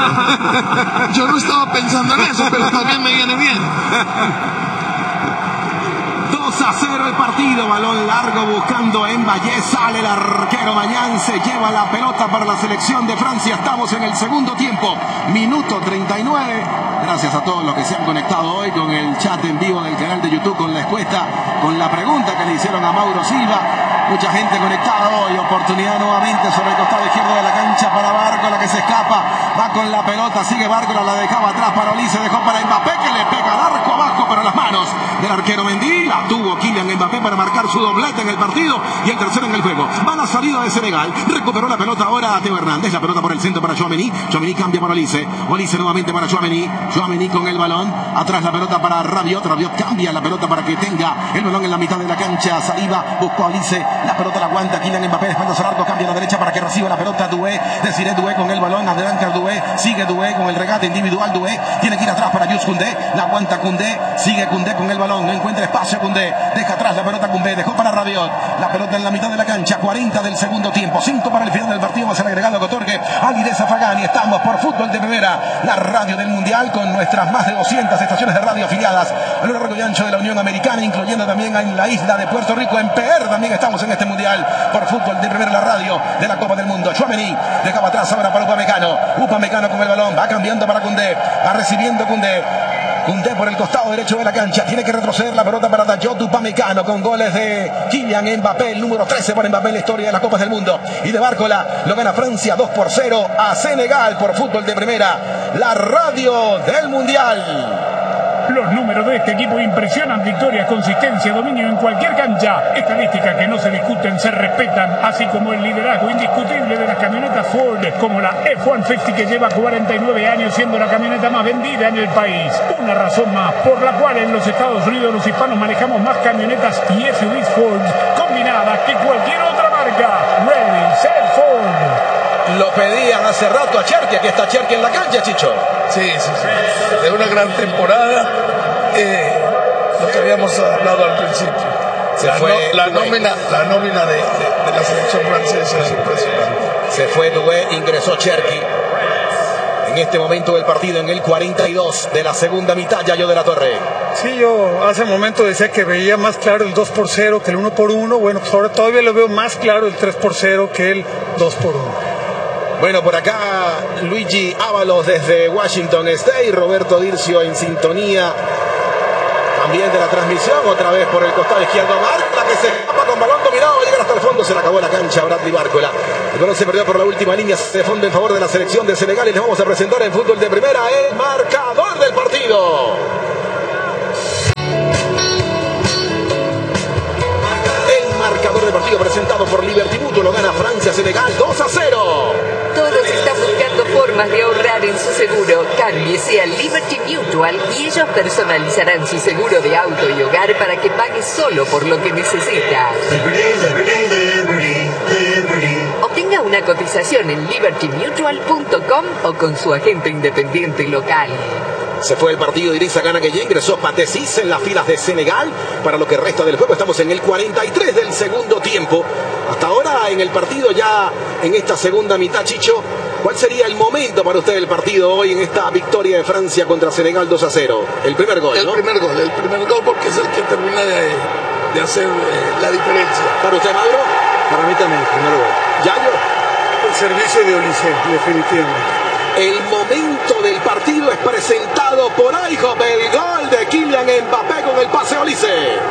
mal. Yo no estaba pensando en eso, pero también me viene bien. dos a cero el partido, balón largo buscando en Valle, sale el arquero Mañán, se lleva la pelota para la selección de Francia. Estamos en el segundo tiempo, minuto treinta y nueve. Gracias a todos los que se han conectado hoy con el chat en vivo del canal de YouTube, con la encuesta, con la pregunta que le hicieron a Mauro Silva. Mucha gente conectada hoy, oportunidad nuevamente sobre el costado izquierdo de la cancha para Bárcola, que se escapa, va con la pelota, sigue Bárcola, la dejaba atrás para Olise, dejó para Mbappé, que le pega al arco abajo, pero las manos del arquero Mendy, la tuvo Kylian Mbappé para marcar su doblete en el partido y el tercero en el juego. Va la salida de Senegal, recuperó la pelota ahora a Teo Hernández, la pelota por el centro para Tchouaméni, Tchouaméni cambia para Olise, Olise nuevamente para Tchouaméni, Tchouaméni con el balón, atrás la pelota para Rabiot, Rabiot cambia la pelota para que tenga el balón en la mitad de la cancha, Saliba buscó a Olise, la pelota la aguanta Kylian Mbappé, dejando al arco, cambia a la derecha para que reciba la pelota Doué, Desiré Doué con el balón, adelante Doué, sigue Doué con el regate individual, Doué tiene que ir atrás para Jules Koundé, la aguanta Koundé, sigue Koundé con el balón, no encuentra espacio Koundé, deja atrás la pelota Koundé, dejó para Rabiot, la pelota en la mitad de la cancha, cuarenta del segundo tiempo, cinco para el final del partido, va a ser agregado que otorgue Alireza Fagani. Estamos por Fútbol de Primera, la radio del Mundial, con nuestras más de doscientas estaciones de radio afiliadas a lo largo y ancho de la Unión Americana, incluyendo también en la isla de Puerto Rico, en P R también estamos en este Mundial por Fútbol de Primera, la radio de la Copa del Mundo. Tchouaméni dejaba atrás ahora para Upamecano, Upamecano con el balón, va cambiando para Koundé, va recibiendo Koundé, Koundé por el costado derecho de la cancha, tiene que retroceder la pelota para Dayot Upamecano, con goles de Kylian Mbappé, el número trece para Mbappé en la historia de las Copas del Mundo, y de Bárcola. Lo gana Francia dos por cero a Senegal por Fútbol de Primera, la radio del Mundial. Los números de este equipo impresionan: victorias, consistencia, dominio en cualquier cancha. Estadísticas que no se discuten, se respetan, así como el liderazgo indiscutible de las camionetas Ford, como la F ciento cincuenta, que lleva cuarenta y nueve años siendo la camioneta más vendida en el país. Una razón más por la cual en los Estados Unidos los hispanos manejamos más camionetas y S U Vs Ford combinadas que cualquier otra marca. Ready, set, Ford. Lo pedían hace rato a Cherki, aquí está Cherki en la cancha, Chicho. Sí, sí, sí. De una gran temporada, eh, lo que habíamos hablado al principio. Se la, fue no, la, nómina, la nómina de, de, de la selección francesa es impresionante. Se fue Doué, ingresó Cherki. En este momento del partido, en el cuarenta y dos de la segunda mitad, Yayo de la Torre. Sí, yo hace un momento decía que veía más claro el dos por cero que el uno por uno. Bueno, pues ahora todavía lo veo más claro el tres por cero que el dos por uno. Bueno, por acá Luigi Ábalos desde Washington State, Roberto Dircio en sintonía también de la transmisión, otra vez por el costado izquierdo. Bárcola que se escapa con balón dominado, va a llegar hasta el fondo, se le acabó la cancha Bradley Bárcola. El balón se perdió por la última línea de fondo en favor de la selección de Senegal y les vamos a presentar en fútbol de primera el marcador del partido. El marcador del partido presentado por Liberty Mutual, lo gana Francia-Senegal dos a cero. Todos están buscando formas de ahorrar en su seguro. Cámbiese a Liberty Mutual y ellos personalizarán su seguro de auto y hogar para que pague solo por lo que necesita. Liberty, liberty, liberty, liberty. Obtenga una cotización en liberty mutual punto com o con su agente independiente local. Se fue el partido de Idrissa Gana Gueye, ingresó Patesis en las filas de Senegal. Para lo que resta del juego estamos en el cuarenta y tres del segundo tiempo. Hasta ahora en el partido ya en esta segunda mitad, Chicho, ¿cuál sería el momento para usted del partido hoy en esta victoria de Francia contra Senegal dos a cero? El primer gol, El ¿no? primer gol, el primer gol porque es el que termina de, de hacer eh, la diferencia. ¿Para usted, Maduro? Para mí también, el primer gol. ¿Yayo? El servicio de Olise, definitivamente. El momento del partido es presentado por iHop, el gol de Kylian Mbappé con el pase a Olise.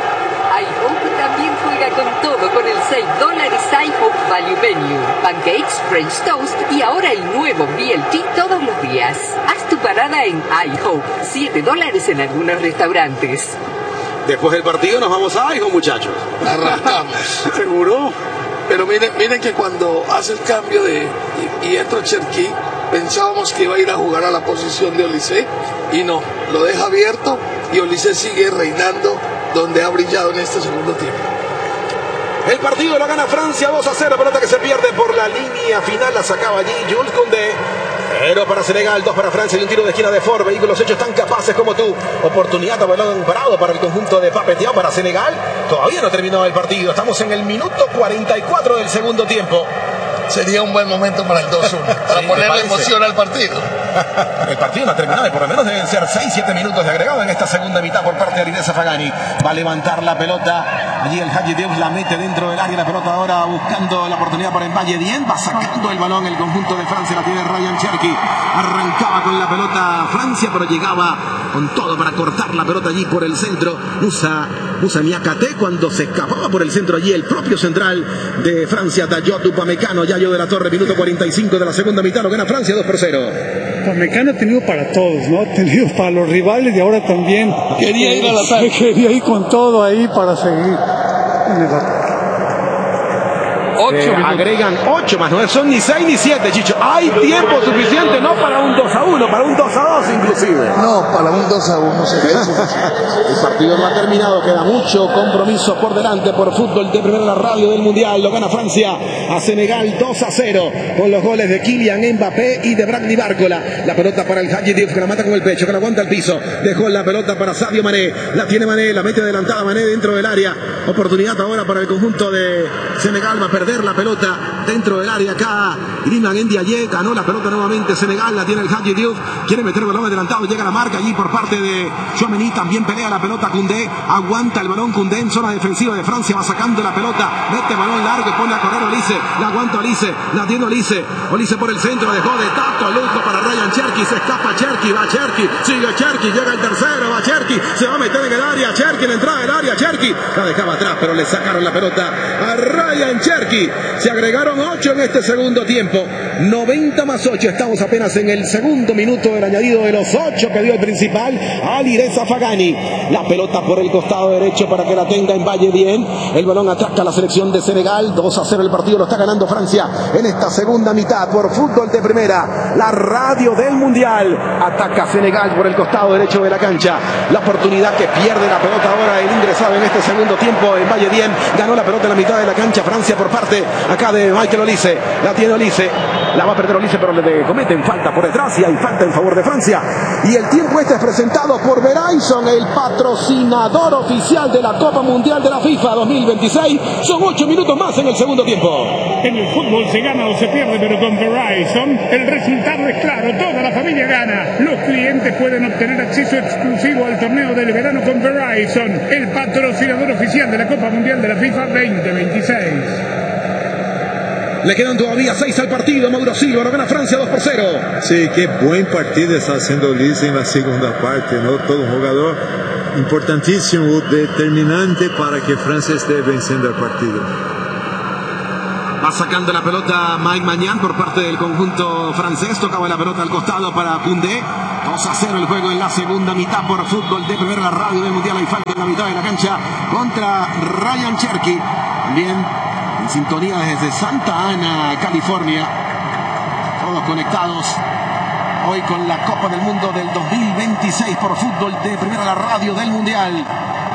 iHope también juega con todo con el seis dólares iHope Value Menu, pancakes, French toast y ahora el nuevo B L T todos los días. Haz tu parada en iHope, siete dólares en algunos restaurantes. Después del partido nos vamos a iHop, muchachos. Arrancamos. ¿Seguro? Pero miren, miren que cuando hace el cambio de y, y entra Cherki, pensábamos que iba a ir a jugar a la posición de Olise y no, lo deja abierto y Olise sigue reinando donde ha brillado en este segundo tiempo. El partido lo gana Francia dos a cero, pelota que se pierde por la línea final, la sacaba allí Jules Koundé. Cero para Senegal, dos para Francia y un tiro de esquina de Ford. Vehículos hechos tan capaces como tú. Oportunidad de balón parado para el conjunto de Pape Thiaw para Senegal. Todavía no terminó el partido. Estamos en el minuto cuarenta y cuatro del segundo tiempo. Sería un buen momento para el dos uno, para Sí, ponerle parece. emoción al partido. El partido no ha terminado y por lo menos deben ser seis siete minutos de agregado en esta segunda mitad por parte de Arinesa Fagani. Va a levantar la pelota. Allí el Hadji Diouf la mete dentro del área. La pelota ahora buscando la oportunidad para Mbaye Dieng. Va sacando el balón el conjunto de Francia. La tiene Ryan Cherki. Arrancaba con la pelota Francia, pero llegaba con todo para cortar la pelota allí por el centro. Musa, Musa Niakate cuando se escapaba por el centro allí el propio central de Francia, Dayot Upamecano. Yayo de la Torre, minuto cuarenta y cinco de la segunda mitad. Lo gana Francia dos por cero. Upamecano ha tenido para todos, ¿no? Ha tenido para los rivales y ahora también. Quería ir al eh, ataque. Quería ir con todo ahí para seguir en el ataque. Ocho eh, agregan ocho más, no son ni seis ni siete, Chicho. Hay tiempo suficiente, no para un dos a uno, para un dos a dos inclusive. No, para un dos a uno sería eso. El partido no ha terminado, queda mucho compromiso por delante por fútbol de primera la radio del Mundial. Lo gana Francia a Senegal dos a cero con los goles de Kylian Mbappé y de Bradley Bárcola. La pelota para el Hadji Diouf que la mata con el pecho, que la aguanta el piso. Dejó la pelota para Sadio Mané, la tiene Mané, la mete adelantada Mané dentro del área. Oportunidad ahora para el conjunto de Senegal, va a perder la pelota dentro del área acá. Iliman Ndiaye ganó la pelota nuevamente. Senegal la tiene el Hadji Diouf, quiere meter el balón adelantado, llega la marca allí por parte de Tchouaméni, también pelea la pelota Koundé, aguanta el balón Koundé en zona defensiva de Francia, va sacando la pelota, mete balón largo y pone a correr Olise, la aguanta Olise, la tiene Olise, Olise por el centro, dejó de tato lujo para Ryan Cherki, se escapa Cherki, va Cherki, sigue Cherki, llega el tercero, va Cherki, se va a meter en el área, Cherki en la entrada del área, Cherki, la dejaba atrás pero le sacaron la pelota a Ryan Cherki. Se agregaron ocho en este segundo tiempo. noventa más ocho. Estamos apenas en el segundo minuto del añadido de los ocho que dio el principal. Alireza Fagani. La pelota por el costado derecho para que la tenga Mbaye Dieng. El balón ataca a la selección de Senegal. dos a cero el partido. Lo está ganando Francia en esta segunda mitad por fútbol de primera. La radio del Mundial. Ataca Senegal por el costado derecho de la cancha. La oportunidad que pierde la pelota ahora el ingresado en este segundo tiempo. Mbaye Dieng ganó la pelota en la mitad de la cancha. Francia por parte acá de Michael Olise, la tiene Olise, la va a perder Olise, pero le cometen falta por detrás y hay falta en favor de Francia. Y el tiempo este es presentado por Verizon, el patrocinador oficial de la Copa Mundial de la FIFA dos mil veintiséis. Son ocho minutos más en el segundo tiempo. En el fútbol se gana o se pierde, pero con Verizon el resultado es claro, toda la familia gana. Los clientes pueden obtener acceso exclusivo al torneo del verano con Verizon, el patrocinador oficial de la Copa Mundial de la FIFA veinte veintiséis. Le quedan todavía seis al partido. Mauro Silva, lo gana Francia dos por cero. Sí, qué buen partido está haciendo Olise en la segunda parte, ¿no? Todo un jugador importantísimo, determinante para que Francia esté venciendo el partido. Va sacando la pelota Mike Maignan por parte del conjunto francés. Tocaba la pelota al costado para Koundé. dos a cero el juego en la segunda mitad por Fútbol de Primera, la radio del Mundial. Hay falta en la mitad de la cancha contra Ryan Cherky. También en sintonía desde Santa Ana, California. Todos conectados hoy con la Copa del Mundo del dos mil veintiséis por Fútbol de Primera, la radio del Mundial.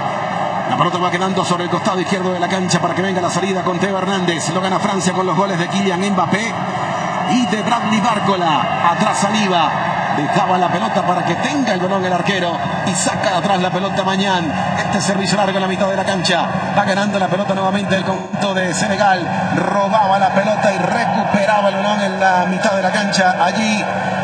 La pelota va quedando sobre el costado izquierdo de la cancha para que venga la salida con Teo Hernández. Lo gana Francia con los goles de Kylian Mbappé y de Bradley Barcola. Atrás Saliba. Dejaba la pelota para que tenga el balón el arquero y saca de atrás la pelota Maignan. Este servicio largo en la mitad de la cancha. Va ganando la pelota nuevamente el conjunto de Senegal. Robaba la pelota y recuperaba el balón en la mitad de la cancha. Allí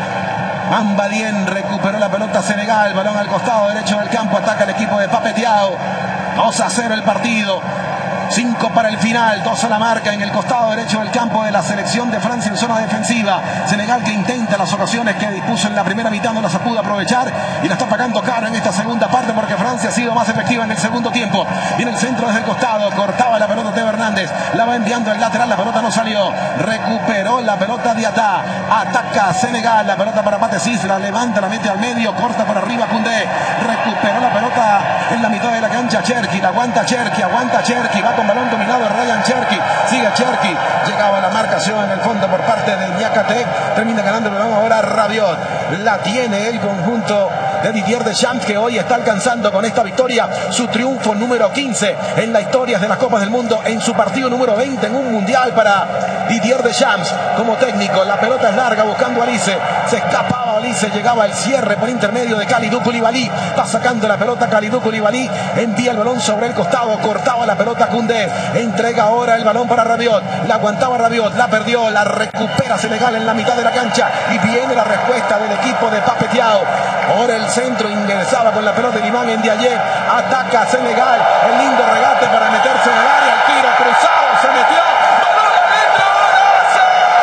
Mamba Dieng recuperó la pelota Senegal. Balón al costado derecho del campo. Ataca el equipo de Pape Thiaw. dos a cero el partido. cinco para el final, dos a la marca en el costado derecho del campo de la selección de Francia en zona defensiva. Senegal que intenta las ocasiones que dispuso en la primera mitad, no las pudo aprovechar y la está pagando cara en esta segunda parte porque Francia ha sido más efectiva en el segundo tiempo. Viene el centro desde el costado, cortaba la pelota Teo Hernández, la va enviando el lateral, la pelota no salió, recuperó la pelota Diatá, ataca Senegal, la pelota para Pathé Ciss, la levanta, la mete al medio, corta por arriba Koundé, recuperó la pelota en la mitad de la cancha Cherky, la aguanta Cherky, aguanta Cherky, va con balón dominado Ryan Cherky, sigue Cherky, llegaba la marcación en el fondo por parte de Niakhaté, termina ganando el balón ahora Rabiot, la tiene el conjunto de Didier Deschamps, que hoy está alcanzando con esta victoria su triunfo número quince en la historia de las Copas del Mundo, en su partido número veinte en un mundial para Didier Deschamps como técnico. La pelota es larga buscando a Olise, se escapaba Olise, llegaba el cierre por intermedio de Kalidou Koulibaly, va sacando la pelota Kalidou Koulibaly, envía el balón sobre el costado, cortaba la pelota Koundé, entrega ahora el balón para Rabiot, la aguantaba Rabiot, la perdió, la recupera Senegal en la mitad de la cancha y viene la respuesta del equipo de Pape Thiaw. Ahora el centro ingresaba con la pelota de Iliman Ndiaye, ataca a Senegal, el lindo regate para meterse en el área, el tiro cruzado, se metió, balón adentro, golazo.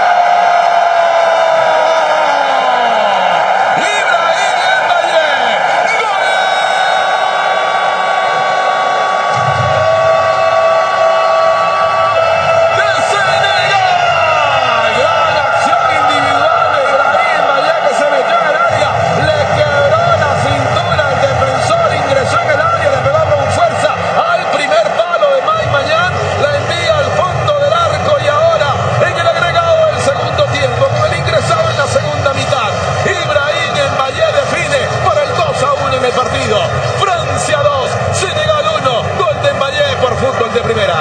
Ibrahim Mbappé, gol de Senegal, gran acción individual de Ibrahim Mbappé que se metió en el área, le quebró la cintura al defensor, ingresó en el área, le pegó con fuerza al primer palo de Mike Maignan, la envía al fondo del arco y ahora en el agregado del segundo tiempo, con el ingresado en la segunda mitad, Ibrahim Mbappé define para el dos a uno en el partido. Francia dos, Senegal uno, gol de Mbappé por Fútbol de Primera.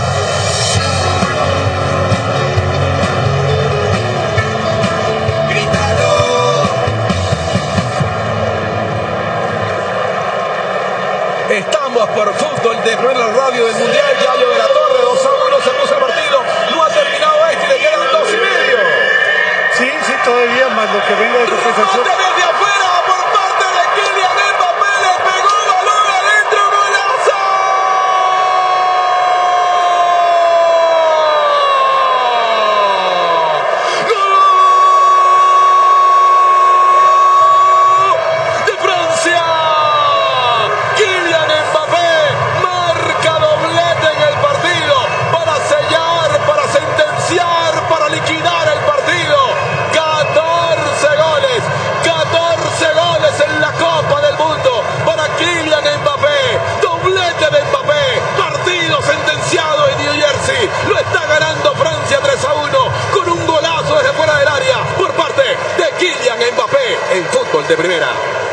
Estamos por Fútbol de Primera, radio del Mundial. Yayo de la Torre, dos a uno, se puso el partido. No ha terminado este, le quedan dos y medio. Sí, sí, todavía más lo que venga de compensación. Rebote desde afuera por parte de Kylian Mbappé, le pegó el balón adentro, golazo. ¡Gol de Francia! Kylian Mbappé marca doblete en el partido para sellar, para sentenciar, para liquidar el partido. catorce goles, catorce goles en la Copa del Mundo para Kylian Mbappé. Doblete de Mbappé, partido sentenciado en New Jersey. Lo está ganando Francia tres a uno con un golazo desde fuera del área por parte de Kylian Mbappé en Fútbol de Primera.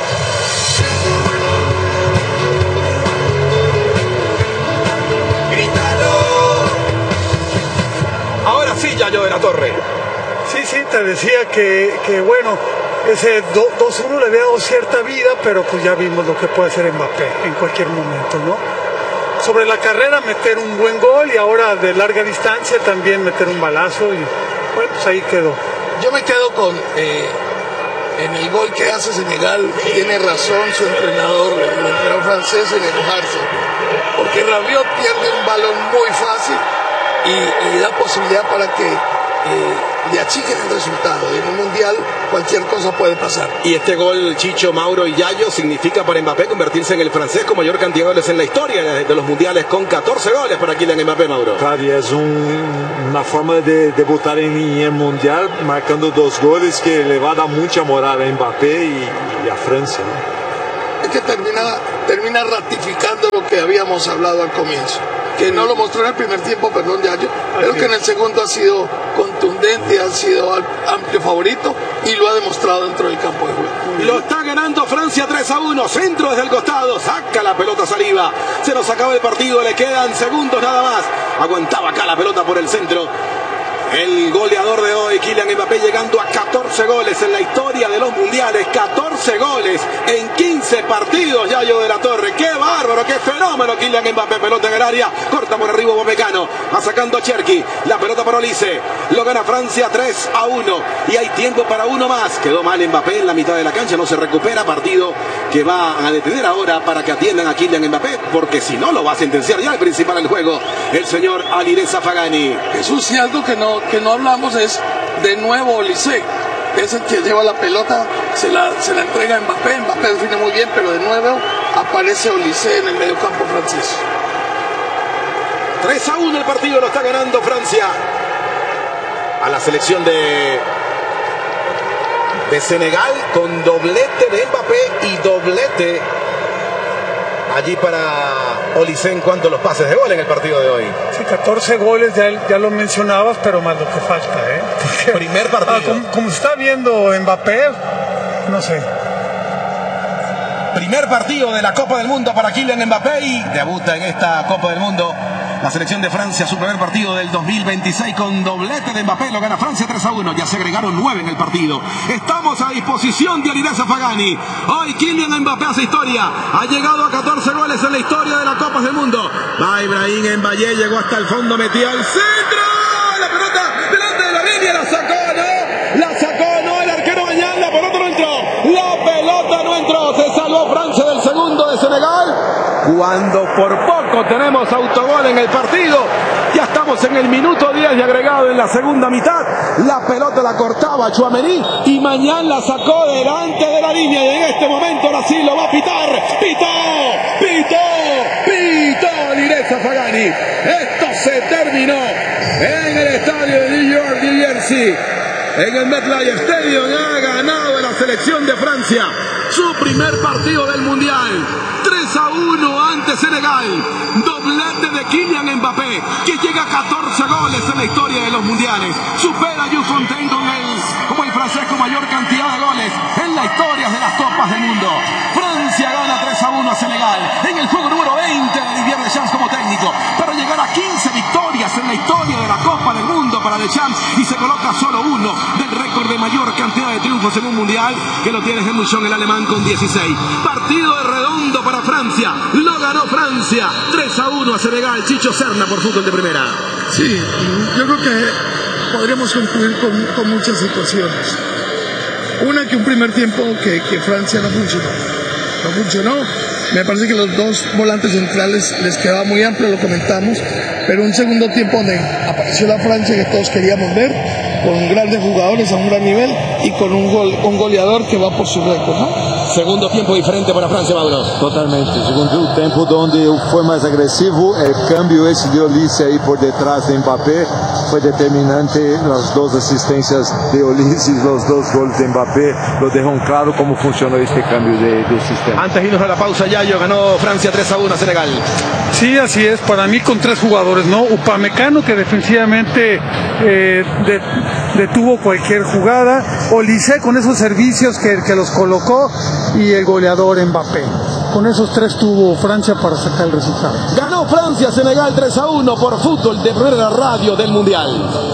Ahora sí, Yayo de la Torre. Sí, sí, te decía que, que bueno, ese dos uno le había dado cierta vida, pero pues ya vimos lo que puede hacer Mbappé en cualquier momento, ¿no? Sobre la carrera meter un buen gol y ahora de larga distancia también meter un balazo y bueno, pues ahí quedó. Yo me quedo con eh, en el gol que hace Senegal, tiene razón su entrenador, el entrenador francés, en enojarse, porque Rabiot pierde un balón muy fácil y, y da posibilidad para que eh, le achiquen el resultado. En un mundial cualquier cosa puede pasar. Y este gol, Chicho, Mauro y Yayo, significa para Mbappé convertirse en el francés con mayor cantidad de goles en la historia de los mundiales, con catorce goles para Kylian Mbappé, Mauro. Claro, y es un, una forma de debutar en el mundial marcando dos goles que le va a dar mucha moral a Mbappé y, y a Francia, ¿no? Es que termina, termina ratificando lo que habíamos hablado al comienzo, que no lo mostró en el primer tiempo, perdón, Yayo, pero que en el segundo ha sido contundente, ha sido amplio favorito y lo ha demostrado dentro del campo de juego. Lo está ganando Francia tres a uno, centro desde el costado, saca la pelota Saliba, se nos acaba el partido, le quedan segundos nada más, aguantaba acá la pelota por el centro. El goleador de hoy, Kylian Mbappé, llegando a catorce goles en la historia de los mundiales. catorce goles en quince partidos, Yayo de la Torre. ¡Qué bárbaro, qué fenómeno! Kylian Mbappé, pelota en el área, corta por arriba Upamecano, va sacando a Cherki, la pelota para Olise. Lo gana Francia tres a uno y hay tiempo para uno más. Quedó mal Mbappé en la mitad de la cancha, no se recupera. Partido que va a detener ahora para que atiendan a Kylian Mbappé, porque si no lo va a sentenciar ya el principal del juego, el señor Alireza Fagani. Jesús, y algo que no que no hablamos es de nuevo Olise, que es el que lleva la pelota, se la, se la entrega a Mbappé, Mbappé define muy bien, pero de nuevo aparece Olise en el medio campo francés. tres a uno el partido, lo está ganando Francia a la selección de de Senegal, con doblete de Mbappé y doblete allí para Olise en cuanto a los pases de gol en el partido de hoy. Sí, catorce goles, ya, ya lo mencionabas, pero más lo que falta, ¿eh? Porque, primer partido. Ah, como, como está viendo Mbappé, no sé. Primer partido de la Copa del Mundo para Kylian Mbappé y debuta en esta Copa del Mundo la selección de Francia, su primer partido del dos mil veintiséis con doblete de Mbappé. Lo gana Francia tres a uno, ya se agregaron nueve en el partido. Estamos a disposición de Alireza Fagani. Hoy Kylian Mbappé hace historia, ha llegado a catorce goles en la historia de las Copas del Mundo. Va Ibrahim Mbappé, llegó hasta el fondo, metió al centro, la pelota delante de la línea, la sacó, no, la sacó, no, el arquero Mañán, la pelota no entró, la pelota no entró, se salvó Francia del segundo de Senegal, cuando por poco tenemos autogol en el partido. Ya estamos en el minuto diez de agregado en la segunda mitad. La pelota la cortaba Tchouaméni y Mañán la sacó delante de la línea, y en este momento Brasil lo va a pitar. ¡Pitó! ¡Pitó! ¡Pitó! Alireza Fagani. Esto se terminó en el estadio de New York, New Jersey. En el MetLife Stadium ha ganado la selección de Francia su primer partido del Mundial. tres a uno ante Senegal. Doblete de Kylian Mbappé, que llega a catorce goles en la historia de los mundiales. Supera a Jules Fontaine con el, como el francés con mayor cantidad de goles en la historia de las Copas del Mundo. Francia gana tres a uno a Senegal en el juego número veinte de Didier Deschamps como técnico, para llegar a quince victorias en la historia de la Copa del Mundo para Deschamps, y se coloca solo uno del récord de mayor cantidad de triunfos en un mundial, que lo tiene Helmut Schön, el alemán, con dieciséis. Partido de redondo para Francia, lo ganó Francia tres a uno a Senegal. Chicho Serna por Fútbol de Primera. Sí, yo creo que podríamos concluir con, con muchas situaciones. Una, que un primer tiempo que, que Francia no funcionó. No funcionó. Me parece que los dos volantes centrales les quedaba muy amplio, lo comentamos, pero un segundo tiempo donde apareció la Francia que todos queríamos ver, con grandes jugadores a un gran nivel y con un, gol, un goleador que va por su récord, ¿no? Segundo tiempo diferente para Francia, Mauro. Totalmente. Segundo tiempo donde fue más agresivo. El cambio ese de Olise ahí por detrás de Mbappé fue determinante. Las dos asistencias de Olise y los dos goles de Mbappé lo dejan claro cómo funcionó este cambio de, de sistema. Antes de irnos a la pausa, Yayo, ganó Francia tres a uno a Senegal. Sí, así es. Para mí con tres jugadores, ¿no? Upamecano, que defensivamente eh, de, detuvo cualquier jugada. Olise con esos servicios que, que los colocó, y el goleador Mbappé. Con esos tres tuvo Francia para sacar el resultado. Ganó Francia Senegal tres a uno por Fútbol de Primera, radio del Mundial.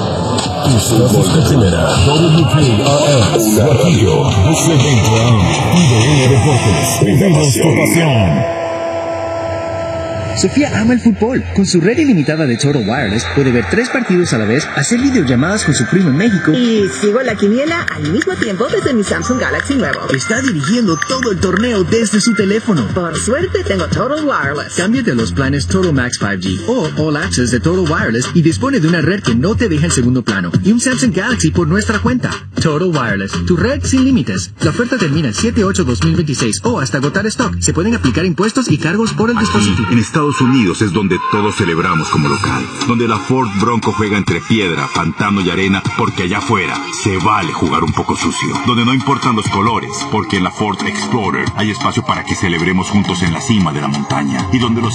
Fútbol de Primera, W K R S, Guajillo, desde veinte años, I D N Deportes, vivimos tu pasión. Sofía ama el fútbol. Con su red ilimitada de Total Wireless puede ver tres partidos a la vez, hacer videollamadas con su primo en México. Y sigo la quiniela al mismo tiempo desde mi Samsung Galaxy nuevo. Está dirigiendo todo el torneo desde su teléfono. Por suerte tengo Total Wireless. Cámbiate a los planes Total Max cinco G o All Access de Total Wireless y dispone de una red que no te deja en segundo plano y un Samsung Galaxy por nuestra cuenta. Total Wireless, tu red sin límites. La oferta termina el siete ocho dos mil veintiséis o hasta agotar stock. Se pueden aplicar impuestos y cargos por el Aquí, dispositivo. en Estados Unidos es donde todos celebramos como local, donde la Ford Bronco juega entre piedra, pantano y arena, porque allá afuera se vale jugar un poco sucio, donde no importan los colores, porque en la Ford Explorer hay espacio para que celebremos juntos en la cima de la montaña, y donde los